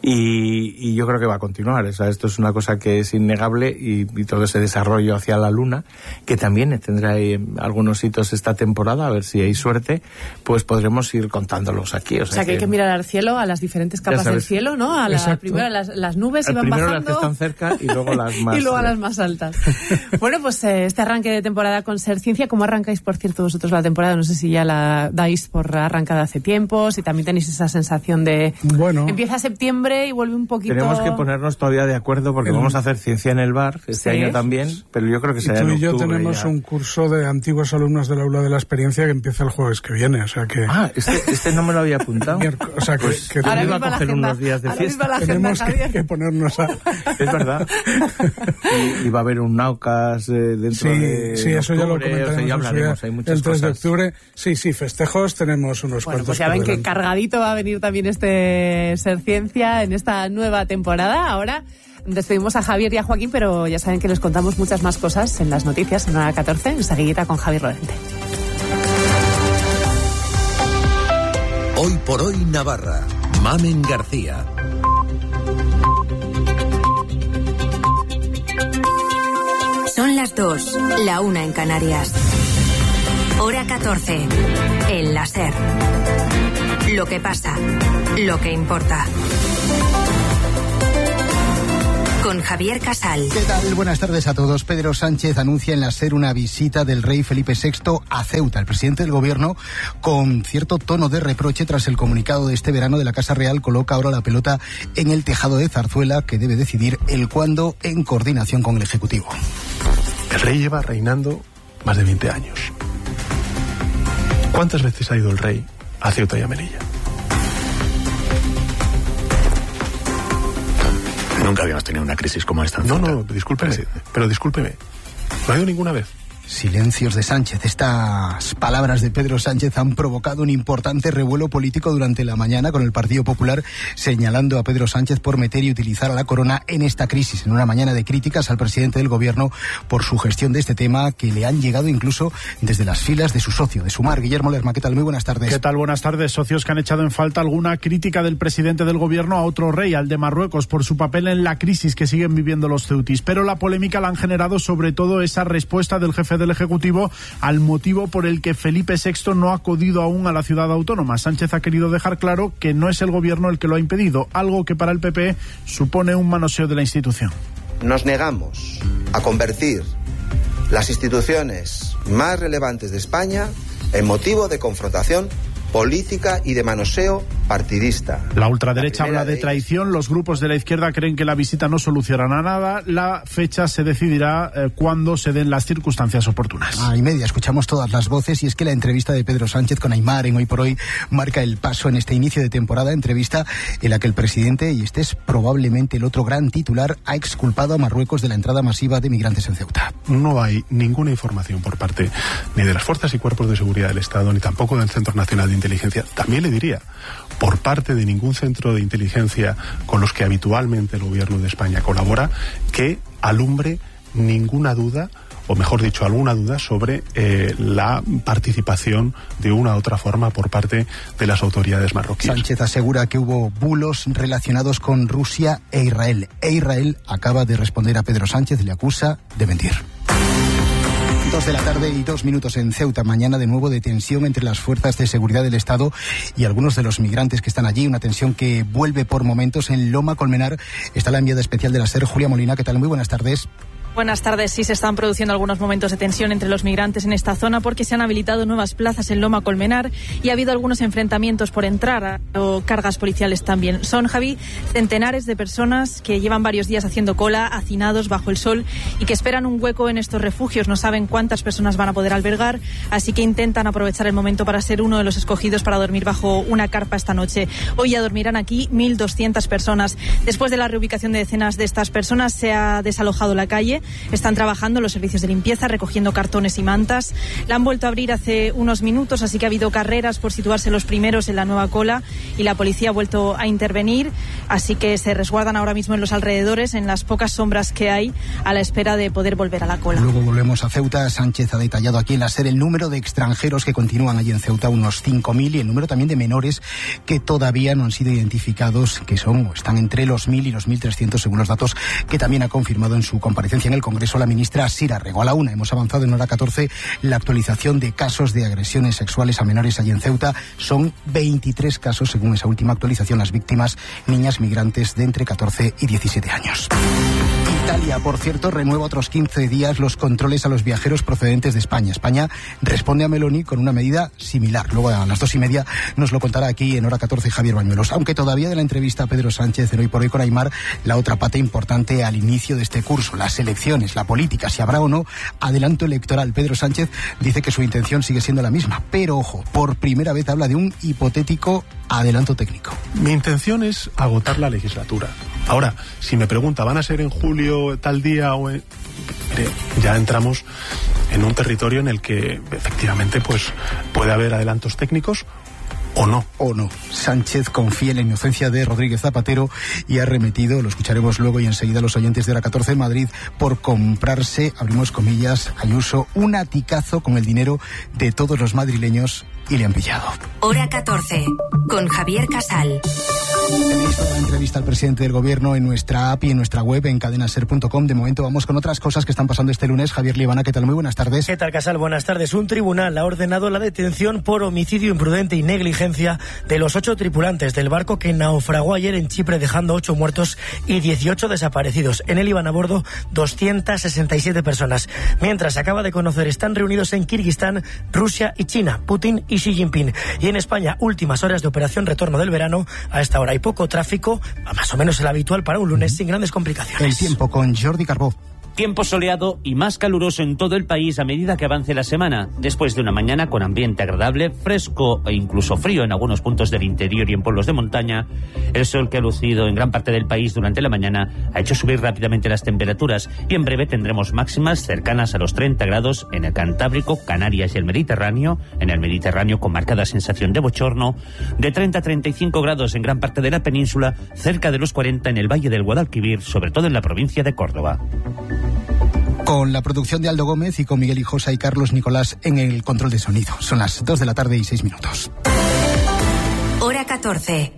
y yo creo que va a continuar. O sea, esto es una cosa que es innegable, y todo ese desarrollo hacia la Luna, que también tendrá algunos hitos esta temporada, a ver si hay suerte, pues podremos ir contándolos aquí. O sea que hay que mirar al cielo, a las diferentes capas del cielo, ¿no? Primero las nubes iban bajando. Primero las que están cerca y luego las más... y luego a las las más altas. Bueno, pues este arranque de temporada con Ser Ciencia, ¿cómo arrancáis, por cierto, vosotros la temporada? No sé si ya la dais por arrancada hace tiempo, si también tenéis esa sensación de... Bueno, empieza septiembre y vuelve un poquito... Tenemos que ponernos todavía de acuerdo porque vamos a hacer ciencia en el bar este año también, pero yo creo que será en octubre. Tú y yo tenemos un curso de antiguos alumnos del Aula de la Experiencia que empieza el jueves que viene, o sea que... Ah, este no me lo había apuntado. O sea pues que iba a coger unos días de fiesta. Tenemos que ponernos a... Es verdad. Y va a haber un Naucas dentro de Sí, eso octubre, ya lo comentaremos. Ya hablaremos, hay muchas el 3 de cosas. octubre, sí, festejos tenemos unos cuantos. Pues ya ven que cargadito va a venir también este Ser Ciencia en esta nueva temporada. Ahora despedimos a Javier y a Joaquín, pero ya saben que les contamos muchas más cosas en las noticias en hora 14, en Seguidita con Javi Rodente. Hoy por hoy Navarra. Mamen García. Son las 2, la 1 en Canarias. Hora 14. El láser. Lo que pasa, lo que importa. Con Javier Casal. ¿Qué tal? Buenas tardes a todos. Pedro Sánchez anuncia en la SER una visita del rey Felipe VI a Ceuta. El presidente del gobierno, con cierto tono de reproche tras el comunicado de este verano de la Casa Real, coloca ahora la pelota en el tejado de Zarzuela, que debe decidir el cuándo en coordinación con el Ejecutivo. El rey lleva reinando más de 20 años. ¿Cuántas veces ha ido el rey a Ceuta y a Melilla? Nunca habíamos tenido una crisis como esta. No, discúlpeme, pero discúlpeme. No ha ido ninguna vez. Silencios de Sánchez. Estas palabras de Pedro Sánchez han provocado un importante revuelo político durante la mañana, con el Partido Popular señalando a Pedro Sánchez por meter y utilizar a la corona en esta crisis, en una mañana de críticas al presidente del gobierno por su gestión de este tema, que le han llegado incluso desde las filas de su socio, de Sumar. Guillermo Lerma, ¿qué tal? Muy buenas tardes. ¿Qué tal? Buenas tardes. Socios que han echado en falta alguna crítica del presidente del gobierno a otro rey, al de Marruecos, por su papel en la crisis que siguen viviendo los ceutis. Pero la polémica la han generado sobre todo esa respuesta del jefe del Ejecutivo al motivo por el que Felipe VI no ha acudido aún a la ciudad autónoma. Sánchez ha querido dejar claro que no es el gobierno el que lo ha impedido, algo que para el PP supone un manoseo de la institución. Nos negamos a convertir las instituciones más relevantes de España en motivo de confrontación política y de manoseo partidista. La ultraderecha habla de traición, los grupos de la izquierda creen que la visita no solucionará nada, la fecha se decidirá cuando se den las circunstancias oportunas. Y media, escuchamos todas las voces, y es que la entrevista de Pedro Sánchez con Aimar en Hoy por Hoy marca el paso en este inicio de temporada, entrevista en la que el presidente, y este es probablemente el otro gran titular, ha exculpado a Marruecos de la entrada masiva de migrantes en Ceuta. No hay ninguna información por parte ni de las fuerzas y cuerpos de seguridad del Estado, ni tampoco del Centro Nacional de Inteligencia, también le diría, por parte de ningún centro de inteligencia con los que habitualmente el gobierno de España colabora, que alumbre ninguna duda, o mejor dicho, alguna duda sobre la participación de una u otra forma por parte de las autoridades marroquíes. Sánchez asegura que hubo bulos relacionados con Rusia e Israel acaba de responder a Pedro Sánchez, le acusa de mentir. 2 de la tarde y 2 minutos en Ceuta. Mañana de nuevo de tensión entre las fuerzas de seguridad del Estado y algunos de los migrantes que están allí. Una tensión que vuelve por momentos. En Loma Colmenar está la enviada especial de la SER, Julia Molina. ¿Qué tal? Muy buenas tardes. Buenas tardes. Sí, se están produciendo algunos momentos de tensión entre los migrantes en esta zona porque se han habilitado nuevas plazas en Loma Colmenar y ha habido algunos enfrentamientos por entrar o cargas policiales también. Son, Javi, centenares de personas que llevan varios días haciendo cola, hacinados bajo el sol y que esperan un hueco en estos refugios. No saben cuántas personas van a poder albergar, así que intentan aprovechar el momento para ser uno de los escogidos para dormir bajo una carpa esta noche. Hoy ya dormirán aquí 1.200 personas. Después de la reubicación de decenas de estas personas se ha desalojado la calle. Están trabajando los servicios de limpieza, recogiendo cartones y mantas. La han vuelto a abrir hace unos minutos, así que ha habido carreras por situarse los primeros en la nueva cola y la policía ha vuelto a intervenir, así que se resguardan ahora mismo en los alrededores, en las pocas sombras que hay, a la espera de poder volver a la cola. Luego volvemos a Ceuta. Sánchez ha detallado aquí en la SER el número de extranjeros que continúan allí en Ceuta, unos 5.000, y el número también de menores que todavía no han sido identificados, que son o están entre los 1.000 y los 1.300 según los datos que también ha confirmado en su comparecencia en el Congreso la ministra Sira Rego. A la 1 hemos avanzado en hora 14 la actualización de casos de agresiones sexuales a menores allí en Ceuta. Son 23 casos, según esa última actualización. Las víctimas, niñas migrantes de entre 14 y 17 años. Italia, por cierto, renueva otros 15 días los controles a los viajeros procedentes de España. España responde a Meloni con una medida similar. Luego a las 2:30 nos lo contará aquí en hora 14 Javier Bañuelos. Aunque todavía de la entrevista a Pedro Sánchez en Hoy por Hoy con Aimar, la otra pata importante al inicio de este curso, las elecciones, la política, si habrá o no adelanto electoral. Pedro Sánchez dice que su intención sigue siendo la misma, pero ojo, por primera vez habla de un hipotético adelanto técnico. Mi intención es agotar la legislatura. Ahora, si me pregunta, ¿van a ser en julio tal día o en...? Mire, ya entramos en un territorio en el que efectivamente pues puede haber adelantos técnicos o no. Sánchez confía en la inocencia de Rodríguez Zapatero y ha remetido, lo escucharemos luego y enseguida los oyentes de hora 14 en Madrid, por comprarse, abrimos comillas, Ayuso, un aticazo con el dinero de todos los madrileños y le han pillado. Hora 14, con Javier Casal. Tenéis toda la entrevista al presidente del gobierno en nuestra app y en nuestra web en cadenaser.com. De momento vamos con otras cosas que están pasando este lunes. Javier Liebana, ¿qué tal? Muy buenas tardes. ¿Qué tal, Casal? Buenas tardes. Un tribunal ha ordenado la detención por homicidio imprudente y negligencia de los 8 tripulantes del barco que naufragó ayer en Chipre, dejando 8 muertos y 18 desaparecidos. En él iban a bordo 267 personas. Mientras se acaba de conocer, están reunidos en Kirguistán, Rusia y China, Putin y Xi Jinping. Y en España, últimas horas de operación retorno del verano. A esta hora hay poco tráfico, más o menos el habitual para un lunes, sin grandes complicaciones. El tiempo con Jordi Carbó. Tiempo soleado y más caluroso en todo el país a medida que avance la semana. Después de una mañana con ambiente agradable, fresco e incluso frío en algunos puntos del interior y en pueblos de montaña, el sol que ha lucido en gran parte del país durante la mañana ha hecho subir rápidamente las temperaturas y en breve tendremos máximas cercanas a los 30 grados en el Cantábrico, Canarias y el Mediterráneo. En el Mediterráneo con marcada sensación de bochorno, de 30 a 35 grados en gran parte de la península, cerca de los 40 en el Valle del Guadalquivir, sobre todo en la provincia de Córdoba. Con la producción de Aldo Gómez y con Miguel Hijosa y Carlos Nicolás en el control de sonido. Son las 2 de la tarde y 6 minutos. Hora 14.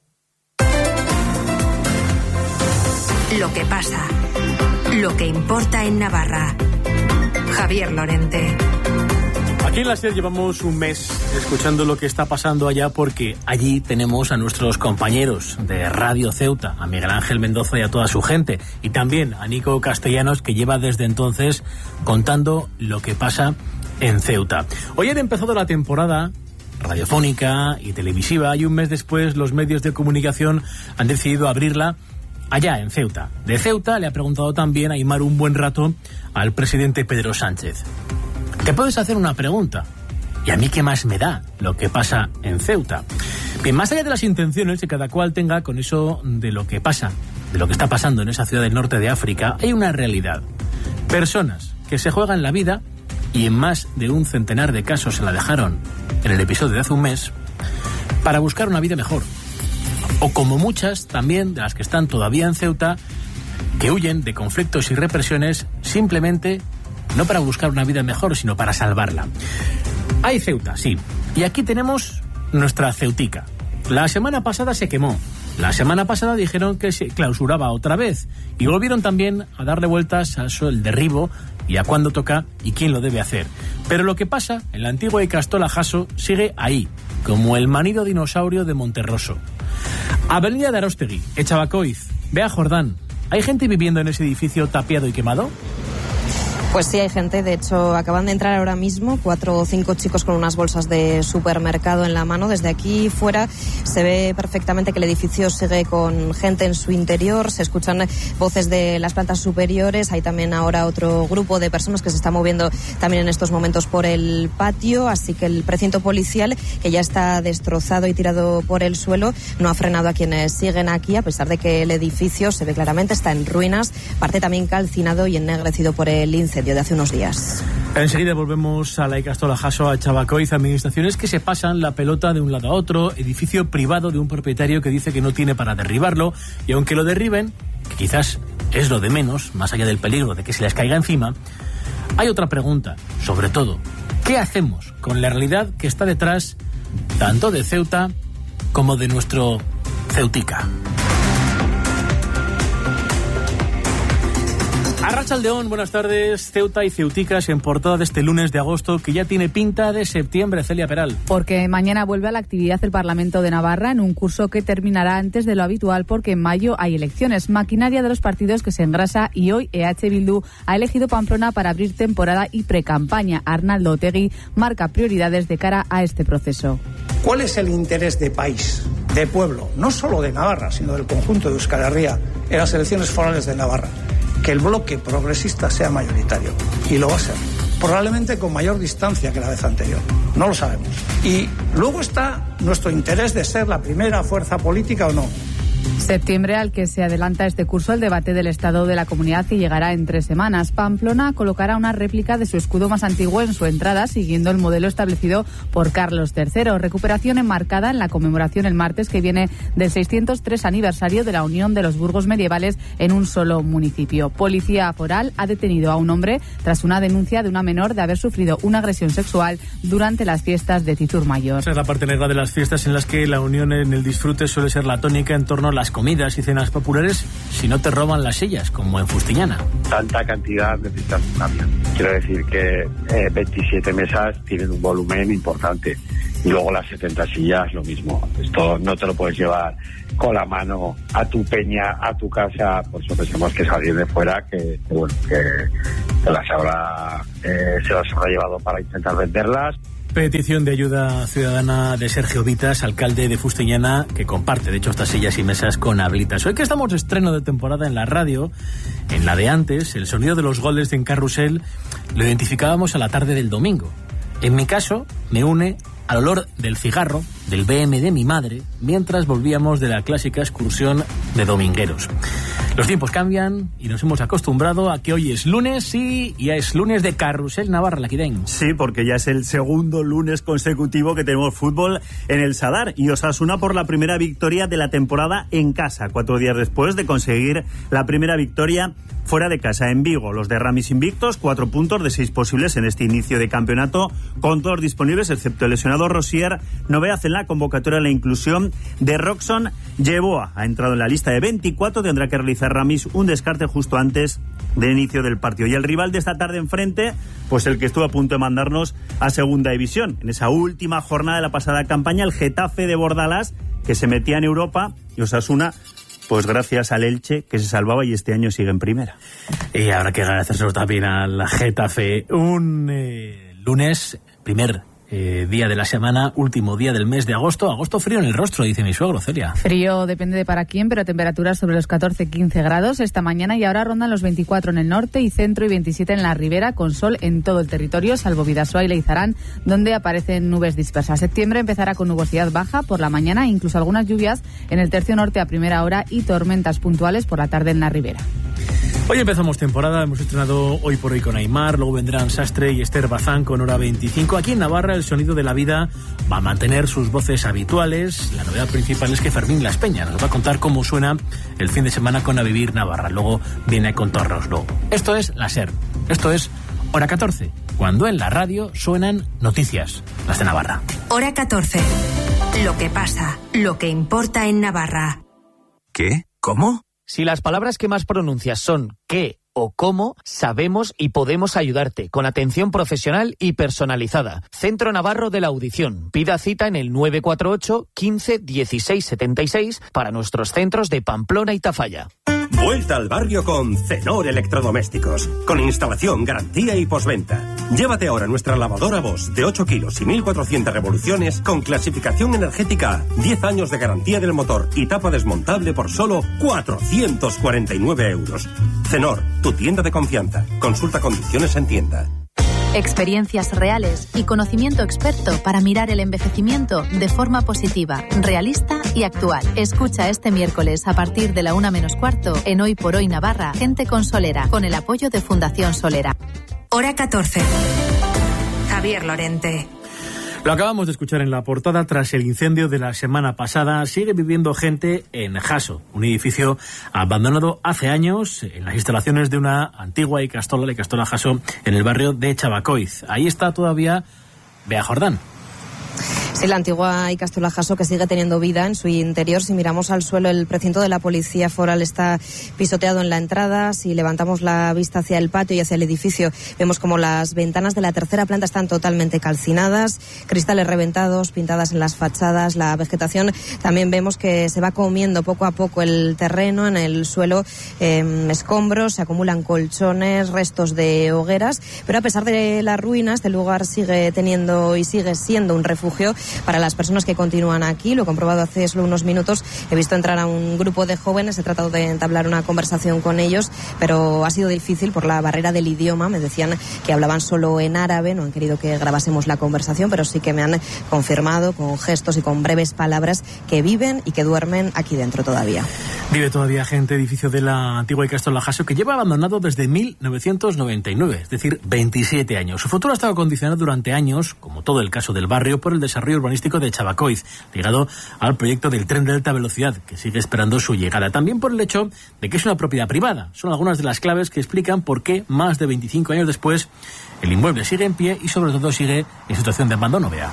Lo que pasa. Lo que importa en Navarra. Javier Lorente. Aquí en la SER llevamos un mes escuchando lo que está pasando allá porque allí tenemos a nuestros compañeros de Radio Ceuta, a Miguel Ángel Mendoza y a toda su gente, y también a Nico Castellanos, que lleva desde entonces contando lo que pasa en Ceuta. Hoy han empezado la temporada radiofónica y televisiva y un mes después los medios de comunicación han decidido abrirla allá en Ceuta. De Ceuta le ha preguntado también a Aimar un buen rato al presidente Pedro Sánchez. Te puedes hacer una pregunta. ¿Y a mí qué más me da lo que pasa en Ceuta? Bien, más allá de las intenciones que cada cual tenga con eso de lo que pasa, de lo que está pasando en esa ciudad del norte de África, hay una realidad. Personas que se juegan la vida, y en más de un centenar de casos se la dejaron en el episodio de hace un mes, para buscar una vida mejor. O como muchas también de las que están todavía en Ceuta, que huyen de conflictos y represiones simplemente no para buscar una vida mejor, sino para salvarla. Hay Ceuta, sí. Y aquí tenemos nuestra Ceutica. La semana pasada se quemó. La semana pasada dijeron que se clausuraba otra vez. Y volvieron también a darle vueltas a eso, el derribo, y a cuándo toca y quién lo debe hacer. Pero lo que pasa en la antigua Ikastola Jaso sigue ahí, como el manido dinosaurio de Monterroso. Avenida de Aróstegui, Echabacoiz, Bea Jordán. ¿Hay gente viviendo en ese edificio tapiado y quemado? Pues sí, hay gente. De hecho, acaban de entrar ahora mismo 4 o 5 chicos con unas bolsas de supermercado en la mano. Desde aquí fuera se ve perfectamente que el edificio sigue con gente en su interior. Se escuchan voces de las plantas superiores. Hay también ahora otro grupo de personas que se está moviendo también en estos momentos por el patio. Así que el precinto policial, que ya está destrozado y tirado por el suelo, no ha frenado a quienes siguen aquí, a pesar de que el edificio se ve claramente está en ruinas, parte también calcinado y ennegrecido por el incendio de hace unos días. Enseguida volvemos a la Ikastola Jaso, a Chabacoiz, administraciones que se pasan la pelota de un lado a otro, edificio privado de un propietario que dice que no tiene para derribarlo, y aunque lo derriben, que quizás es lo de menos, más allá del peligro de que se les caiga encima, hay otra pregunta, sobre todo, ¿qué hacemos con la realidad que está detrás tanto de Ceuta como de nuestro Ceutica? Arratsaldeón, buenas tardes. Ceuta y ceuticas en portada de este lunes de agosto, que ya tiene pinta de septiembre. Celia Peral. Porque mañana vuelve a la actividad el Parlamento de Navarra en un curso que terminará antes de lo habitual, porque en mayo hay elecciones. Maquinaria de los partidos que se engrasa, y hoy EH Bildu ha elegido Pamplona para abrir temporada y precampaña. Arnaldo Otegi marca prioridades de cara a este proceso. ¿Cuál es el interés de país, de pueblo, no solo de Navarra, sino del conjunto de Euskal Herria en las elecciones forales de Navarra? Que el bloque progresista sea mayoritario, y lo va a ser, probablemente con mayor distancia que la vez anterior, no lo sabemos. Y luego está nuestro interés de ser la primera fuerza política o no. Septiembre al que se adelanta este curso el debate del estado de la comunidad, que llegará en 3 semanas. Pamplona colocará una réplica de su escudo más antiguo en su entrada, siguiendo el modelo establecido por Carlos III. Recuperación enmarcada en la conmemoración el martes que viene del 603 aniversario de la unión de los burgos medievales en un solo municipio. Policía foral ha detenido a un hombre tras una denuncia de una menor de haber sufrido una agresión sexual durante las fiestas de Tizur Mayor. Esa es la parte negra de las fiestas, en las que la unión en el disfrute suele ser la tónica en torno a las comidas y cenas populares, si no te roban las sillas, como en Fustiñana. Tanta cantidad necesitas un camión. Quiero decir que 27 mesas tienen un volumen importante, y luego las 70 sillas lo mismo. Esto no te lo puedes llevar con la mano a tu peña, a tu casa. Por eso pensamos que salir de fuera, que se las habrá llevado para intentar venderlas. Petición de ayuda ciudadana de Sergio Vitas, alcalde de Fustiñana, que comparte, de hecho, estas sillas y mesas con Ablitas. Hoy que estamos de estreno de temporada en la radio, en la de antes, el sonido de los goles en Carrusel lo identificábamos a la tarde del domingo. En mi caso, me une al olor del cigarro, del BM de mi madre, mientras volvíamos de la clásica excursión de domingueros. Los tiempos cambian y nos hemos acostumbrado a que hoy es lunes y ya es lunes de Carrusel Navarra, Laquidén. Sí, porque ya es el segundo lunes consecutivo que tenemos fútbol en el Sadar, y Osasuna por la primera victoria de la temporada en casa, 4 días después de conseguir la primera victoria fuera de casa en Vigo. Los de Ramis invictos, 4 puntos de 6 posibles en este inicio de campeonato, con todos disponibles excepto el lesionado Rosier. Novedad en la convocatoria, la inclusión de Roxon Yeboah. Ha entrado en la lista de 24, tendrá que realizar Ramis un descarte justo antes del inicio del partido. Y el rival de esta tarde enfrente, pues el que estuvo a punto de mandarnos a segunda división en esa última jornada de la pasada campaña, el Getafe de Bordalás, que se metía en Europa, y Osasuna, pues gracias al Elche, que se salvaba y este año sigue en primera. Y habrá que agradecerlo también al Getafe. Un lunes, primer día de la semana, último día del mes de agosto. Agosto frío en el rostro, dice mi suegro, Celia. Frío depende de para quién, pero temperaturas sobre los 14-15 grados esta mañana, y ahora rondan los 24 en el norte y centro y 27 en la ribera, con sol en todo el territorio, salvo Bidasoa y Leizarán, donde aparecen nubes dispersas. Septiembre empezará con nubosidad baja por la mañana, incluso algunas lluvias en el tercio norte a primera hora y tormentas puntuales por la tarde en la ribera. Hoy empezamos temporada, hemos estrenado Hoy por Hoy con Aymar, luego vendrán Sastre y Esther Bazán con Hora 25. Aquí en Navarra el sonido de la vida va a mantener sus voces habituales. La novedad principal es que Fermín Las Peñas nos va a contar cómo suena el fin de semana con A Vivir Navarra. Luego viene a contárnoslo. Esto es la SER, esto es Hora 14, cuando en la radio suenan noticias, las de Navarra. Hora 14, lo que pasa, lo que importa en Navarra. ¿Qué? ¿Cómo? Si las palabras que más pronuncias son qué o cómo, sabemos y podemos ayudarte con atención profesional y personalizada. Centro Navarro de la Audición. Pida cita en el 948 15 16 76 para nuestros centros de Pamplona y Tafalla. Vuelta al barrio con Cenor Electrodomésticos, con instalación, garantía y postventa. Llévate ahora nuestra lavadora Bosch de 8 kilos y 1400 revoluciones con clasificación energética, 10 años de garantía del motor y tapa desmontable por solo 449 euros. Cenor, tu tienda de confianza. Consulta condiciones en tienda. Experiencias reales y conocimiento experto para mirar el envejecimiento de forma positiva, realista y actual. Escucha este miércoles a partir de la 1:45 en Hoy por Hoy Navarra, Gente con Solera, con el apoyo de Fundación Solera. Hora 14. Javier Lorente. Lo acabamos de escuchar en la portada. Tras el incendio de la semana pasada, sigue viviendo gente en Jaso, un edificio abandonado hace años en las instalaciones de una antigua ikastola, la ikastola Jaso, en el barrio de Chabacoiz. Ahí está todavía Bea Jordán. Sí, la antigua Ikastola Jaso, que sigue teniendo vida en su interior. Si miramos al suelo, el precinto de la Policía Foral está pisoteado en la entrada. Si levantamos la vista hacia el patio y hacia el edificio, vemos como las ventanas de la tercera planta están totalmente calcinadas, cristales reventados, pintadas en las fachadas. La vegetación también vemos que se va comiendo poco a poco el terreno. En el suelo, escombros, se acumulan colchones, restos de hogueras. Pero a pesar de las ruinas, este lugar sigue teniendo y sigue siendo un refugio para las personas que continúan aquí. Lo he comprobado hace solo unos minutos. He visto entrar a un grupo de jóvenes, he tratado de entablar una conversación con ellos, pero ha sido difícil por la barrera del idioma. Me decían que hablaban solo en árabe, no han querido que grabásemos la conversación, pero sí que me han confirmado con gestos y con breves palabras que viven y que duermen aquí dentro todavía. Vive todavía gente, edificio de la antigua Ikastola Jaso, que lleva abandonado desde 1999, es decir, 27 años. Su futuro ha estado condicionado durante años, como todo el caso del barrio, por el desarrollo urbanístico de Chabacoiz, ligado al proyecto del tren de alta velocidad, que sigue esperando su llegada. También por el hecho de que es una propiedad privada. Son algunas de las claves que explican por qué, más de 25 años después, el inmueble sigue en pie y sobre todo sigue en situación de abandono. Vea.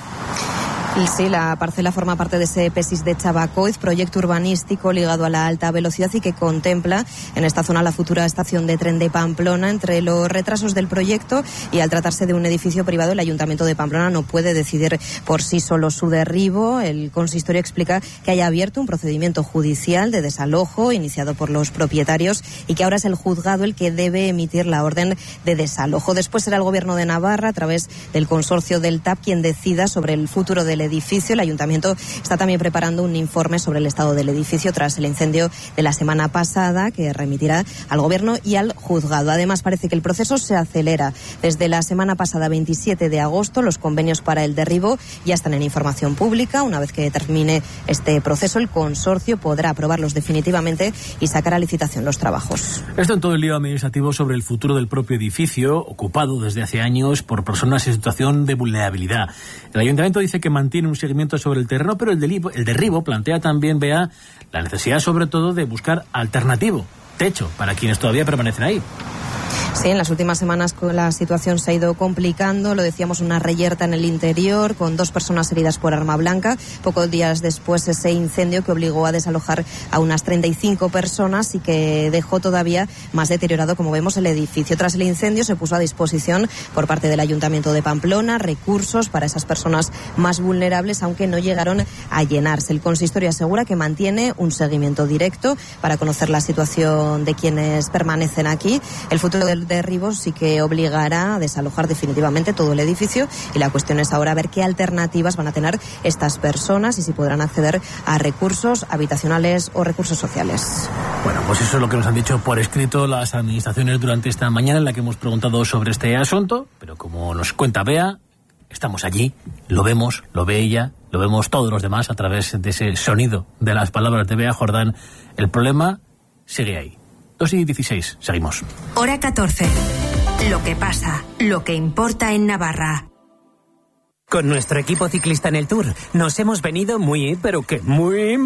Sí, la parcela forma parte de ese PESIS de Chabacoiz, proyecto urbanístico ligado a la alta velocidad y que contempla en esta zona la futura estación de tren de Pamplona. Entre los retrasos del proyecto y al tratarse de un edificio privado, el Ayuntamiento de Pamplona no puede decidir por sí solo su derribo. El consistorio explica que haya abierto un procedimiento judicial de desalojo iniciado por los propietarios y que ahora es el juzgado el que debe emitir la orden de desalojo. Después será el Gobierno de Navarra, a través del consorcio del TAP, quien decida sobre el futuro del edificio. El Ayuntamiento está también preparando un informe sobre el estado del edificio tras el incendio de la semana pasada, que remitirá al Gobierno y al juzgado. Además, parece que el proceso se acelera. Desde la semana pasada, 27 de agosto, los convenios para el derribo ya están en información pública. Una vez que termine este proceso, el consorcio podrá aprobarlos definitivamente y sacar a licitación los trabajos. Esto en todo el lío administrativo sobre el futuro del propio edificio, ocupado desde hace años por personas en situación de vulnerabilidad. El Ayuntamiento dice que mantiene un seguimiento sobre el terreno, pero el derribo plantea también, vea, la necesidad sobre todo de buscar alternativo, techo, para quienes todavía permanecen ahí. Sí, en las últimas semanas la situación se ha ido complicando. Lo decíamos, una reyerta en el interior con 2 personas heridas por arma blanca. Pocos días después, ese incendio que obligó a desalojar a unas 35 personas y que dejó todavía más deteriorado, como vemos, el edificio. Tras el incendio se puso a disposición por parte del Ayuntamiento de Pamplona recursos para esas personas más vulnerables, aunque no llegaron a llenarse. El consistorio asegura que mantiene un seguimiento directo para conocer la situación de quienes permanecen aquí. El futuro del derribo sí que obligará a desalojar definitivamente todo el edificio y la cuestión es ahora ver qué alternativas van a tener estas personas y si podrán acceder a recursos habitacionales o recursos sociales. Bueno, pues eso es lo que nos han dicho por escrito las administraciones durante esta mañana en la que hemos preguntado sobre este asunto, pero como nos cuenta Bea, estamos allí, lo vemos, lo ve ella, lo vemos todos los demás a través de ese sonido de las palabras de Bea Jordán. El problema sigue ahí. 2:16, seguimos. Hora 14. Lo que pasa, lo que importa en Navarra. Con nuestro equipo ciclista en el Tour nos hemos venido muy, pero que muy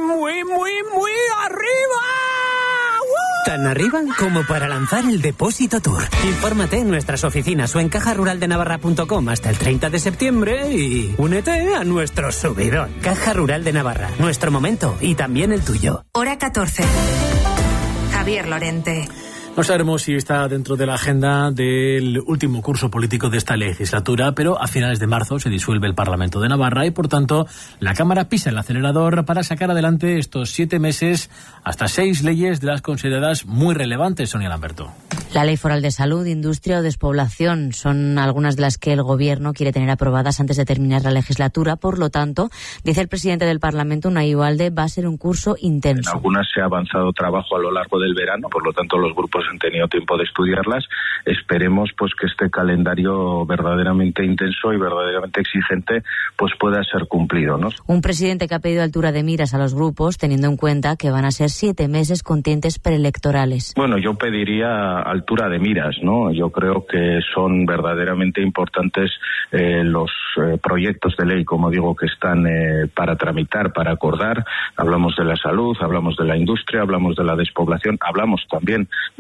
arriba. Tan arriba como para lanzar el Depósito Tour. Infórmate en nuestras oficinas o en cajaruraldenavarra.com hasta el 30 de septiembre y únete a nuestro subidón. Caja Rural de Navarra, nuestro momento y también el tuyo. Hora 14. Javier Lorente. No sabemos si está dentro de la agenda del último curso político de esta legislatura, pero a finales de marzo se disuelve el Parlamento de Navarra y, por tanto, la Cámara pisa el acelerador para sacar adelante estos 7 meses hasta 6 leyes de las consideradas muy relevantes, Sonia Lamberto. La Ley Foral de Salud, Industria o Despoblación son algunas de las que el Gobierno quiere tener aprobadas antes de terminar la legislatura. Por lo tanto, dice el presidente del Parlamento, Unai Ugalde, va a ser un curso intenso. En algunas se ha avanzado trabajo a lo largo del verano, por lo tanto los grupos han tenido tiempo de estudiarlas. Esperemos pues que este calendario verdaderamente intenso y verdaderamente exigente pues pueda ser cumplido, ¿no? Un presidente que ha pedido altura de miras a los grupos, teniendo en cuenta que van a ser 7 meses con tintes preelectorales. Bueno, yo pediría altura de miras, ¿no? Yo creo que son verdaderamente importantes los proyectos de ley, como digo, que están para tramitar, para acordar. Hablamos de la salud, hablamos de la industria, hablamos de la despoblación, hablamos también de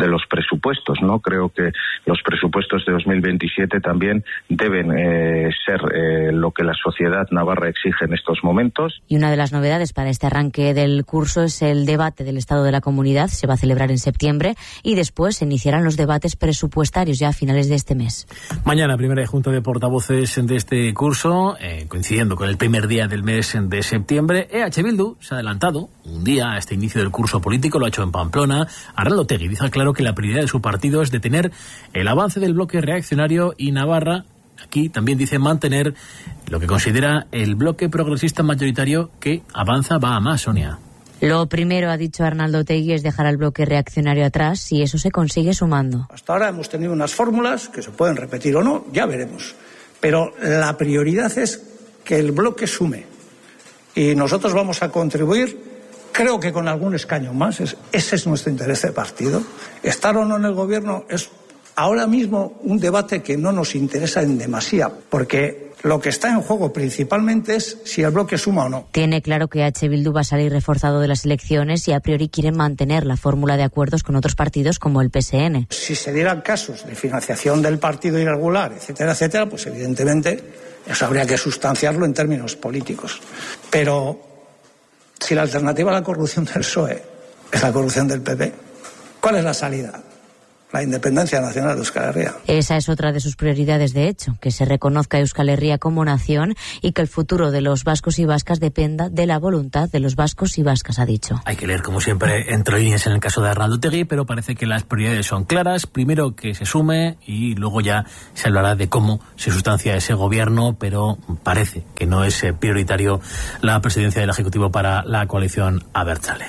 de los presupuestos, ¿no? Creo que los presupuestos de 2027 también deben ser lo que la sociedad navarra exige en estos momentos. Y una de las novedades para este arranque del curso es el debate del estado de la comunidad. Se va a celebrar en septiembre y después se iniciarán los debates presupuestarios ya a finales de este mes. Mañana, primera junta de portavoces de este curso, coincidiendo con el primer día del mes de septiembre. EH Bildu se ha adelantado un día a este inicio del curso político, lo ha hecho en Pamplona. Arnaldo Otegi dice claro que la prioridad de su partido es detener el avance del bloque reaccionario y Navarra, aquí también dice mantener lo que considera el bloque progresista mayoritario que avanza, va a más, Sonia. Lo primero, ha dicho Arnaldo Otegi, es dejar al bloque reaccionario atrás y eso se consigue sumando. Hasta ahora hemos tenido unas fórmulas que se pueden repetir o no, ya veremos. Pero la prioridad es que el bloque sume. Y nosotros vamos a contribuir, creo que con algún escaño más. Ese es nuestro interés de partido. Estar o no en el gobierno es ahora mismo un debate que no nos interesa en demasía, porque lo que está en juego principalmente es si el bloque suma o no. Tiene claro que EH Bildu va a salir reforzado de las elecciones y a priori quiere mantener la fórmula de acuerdos con otros partidos como el PSN. Si se dieran casos de financiación del partido irregular, etcétera, etcétera, pues evidentemente eso habría que sustanciarlo en términos políticos. Pero si la alternativa a la corrupción del PSOE es la corrupción del PP, ¿cuál es la salida? La independencia nacional de Euskal Herria. Esa es otra de sus prioridades, de hecho, que se reconozca a Euskal Herria como nación y que el futuro de los vascos y vascas dependa de la voluntad de los vascos y vascas, ha dicho. Hay que leer, como siempre, entre líneas en el caso de Arnaldo Otegi, pero parece que las prioridades son claras. Primero que se sume y luego ya se hablará de cómo se sustancia ese gobierno, pero parece que no es prioritario la presidencia del Ejecutivo para la coalición Abertzale.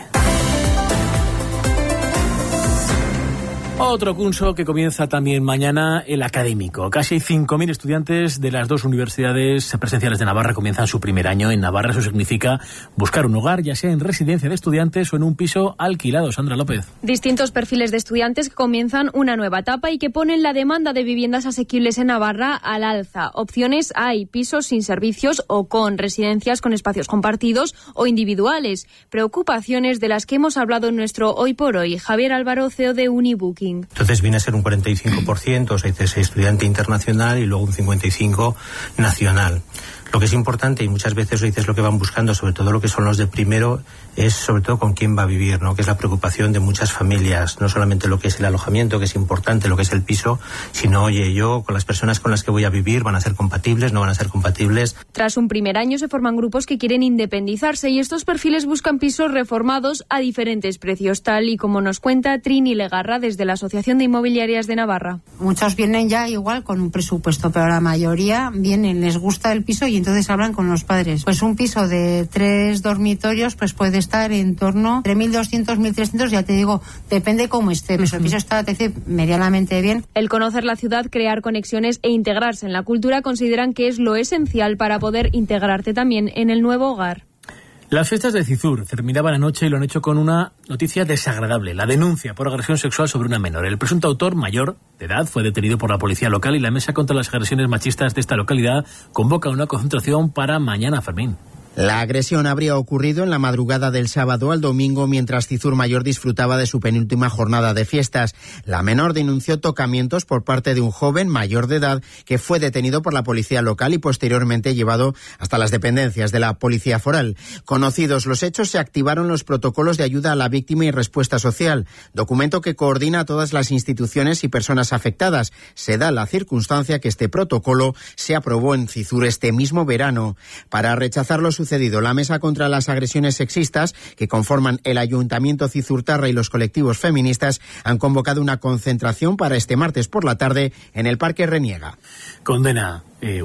Otro curso que comienza también mañana, el académico. Casi 5.000 estudiantes de las dos universidades presenciales de Navarra comienzan su primer año en Navarra. Eso significa buscar un hogar, ya sea en residencia de estudiantes o en un piso alquilado. Sandra López. Distintos perfiles de estudiantes que comienzan una nueva etapa y que ponen la demanda de viviendas asequibles en Navarra al alza. Opciones hay: pisos sin servicios o con residencias con espacios compartidos o individuales. Preocupaciones de las que hemos hablado en nuestro Hoy por Hoy. Javier Álvaro, CEO de Unibooking. Entonces viene a ser un 45%, o sea, dice estudiante internacional y luego un 55% nacional. Lo que es importante, y muchas veces dices lo que van buscando, sobre todo lo que son los de primero, es sobre todo con quién va a vivir, ¿no? Que es la preocupación de muchas familias, no solamente lo que es el alojamiento, que es importante, lo que es el piso, sino, oye, yo con las personas con las que voy a vivir, ¿van a ser compatibles, no van a ser compatibles? Tras un primer año se forman grupos que quieren independizarse y estos perfiles buscan pisos reformados a diferentes precios, tal y como nos cuenta Trini Legarra desde la Asociación de Inmobiliarias de Navarra. Muchos vienen ya igual con un presupuesto, pero la mayoría vienen, les gusta el piso y entonces hablan con los padres. Pues un piso de 3 dormitorios pues puede estar en torno entre 1.200, 1.300, ya te digo, depende cómo esté. Pero el piso está medianamente bien. El conocer la ciudad, crear conexiones e integrarse en la cultura consideran que es lo esencial para poder integrarte también en el nuevo hogar. Las fiestas de Cizur terminaban anoche y lo han hecho con una noticia desagradable: la denuncia por agresión sexual sobre una menor. El presunto autor, mayor de edad, fue detenido por la policía local y la Mesa contra las Agresiones Machistas de esta localidad convoca una concentración para mañana, Fermín. La agresión habría ocurrido en la madrugada del sábado al domingo mientras Cizur Mayor disfrutaba de su penúltima jornada de fiestas. La menor denunció tocamientos por parte de un joven mayor de edad que fue detenido por la policía local y posteriormente llevado hasta las dependencias de la policía foral. Conocidos los hechos, se activaron los protocolos de ayuda a la víctima y respuesta social, documento que coordina a todas las instituciones y personas afectadas. Se da la circunstancia que este protocolo se aprobó en Cizur este mismo verano. Para rechazar lo sucedido, la Mesa contra las Agresiones Sexistas, que conforman el Ayuntamiento Cizurtarra y los colectivos feministas, han convocado una concentración para este martes por la tarde en el Parque Reniega. Condena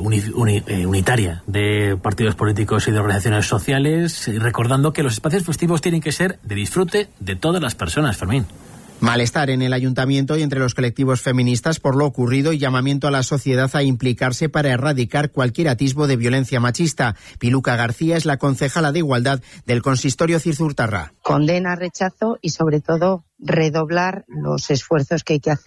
unitaria de partidos políticos y de organizaciones sociales, recordando que los espacios festivos tienen que ser de disfrute de todas las personas, Fermín. Malestar en el ayuntamiento y entre los colectivos feministas por lo ocurrido y llamamiento a la sociedad a implicarse para erradicar cualquier atisbo de violencia machista. Piluca García es la concejala de Igualdad del consistorio Cizurtarra. Condena, rechazo y sobre todo redoblar los esfuerzos que hay que hacer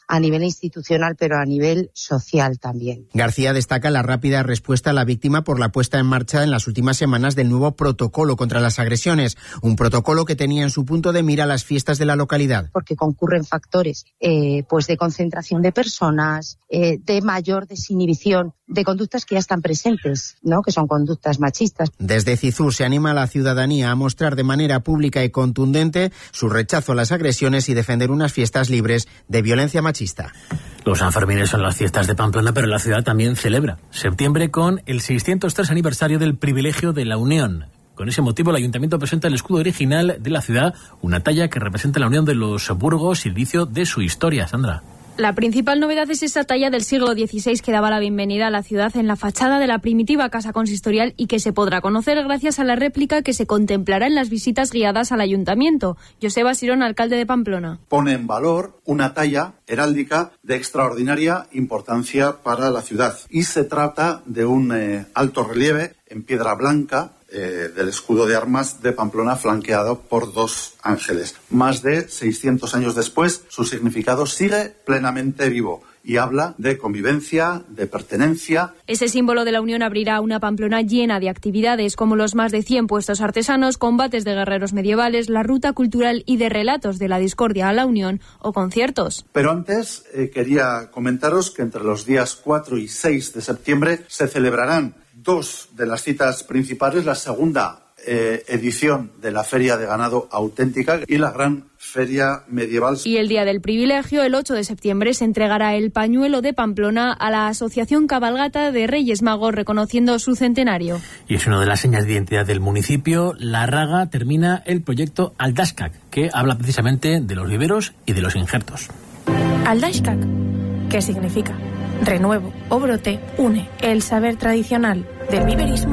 a nivel institucional, pero a nivel social también. García destaca la rápida respuesta a la víctima por la puesta en marcha en las últimas semanas del nuevo protocolo contra las agresiones, un protocolo que tenía en su punto de mira las fiestas de la localidad. Porque concurren factores pues de concentración de personas, de mayor desinhibición, de conductas que ya están presentes, ¿no? Que son conductas machistas. Desde CIZUR se anima a la ciudadanía a mostrar de manera pública y contundente su rechazo a las agresiones y defender unas fiestas libres de violencia machista. Los Sanfermines son las fiestas de Pamplona, pero la ciudad también celebra septiembre con el 603 aniversario del privilegio de la Unión. Con ese motivo, el Ayuntamiento presenta el escudo original de la ciudad, una talla que representa la unión de los burgos y el inicio de su historia. Sandra. La principal novedad es esa talla del siglo XVI que daba la bienvenida a la ciudad en la fachada de la primitiva casa consistorial y que se podrá conocer gracias a la réplica que se contemplará en las visitas guiadas al ayuntamiento. Joseba Sirón, alcalde de Pamplona. Pone en valor una talla heráldica de extraordinaria importancia para la ciudad y se trata de un alto relieve en piedra blanca del escudo de armas de Pamplona, flanqueado por 2 ángeles. Más de 600 años después, su significado sigue plenamente vivo y habla de convivencia, de pertenencia. Ese símbolo de la unión abrirá una Pamplona llena de actividades como los más de 100 puestos artesanos, combates de guerreros medievales, la ruta cultural y de relatos de la discordia a la unión o conciertos. Pero antes quería comentaros que entre los días 4 y 6 de septiembre se celebrarán 2 de las citas principales, la segunda edición de la Feria de Ganado Auténtica y la Gran Feria Medieval. Y el Día del Privilegio, el 8 de septiembre, se entregará el pañuelo de Pamplona a la Asociación Cabalgata de Reyes Magos, reconociendo su centenario. Y es una de las señas de identidad del municipio. La Raga termina el proyecto Aldashkak, que habla precisamente de los viveros y de los injertos. Aldashkak, ¿qué significa? Renuevo o brote une el saber tradicional del viverismo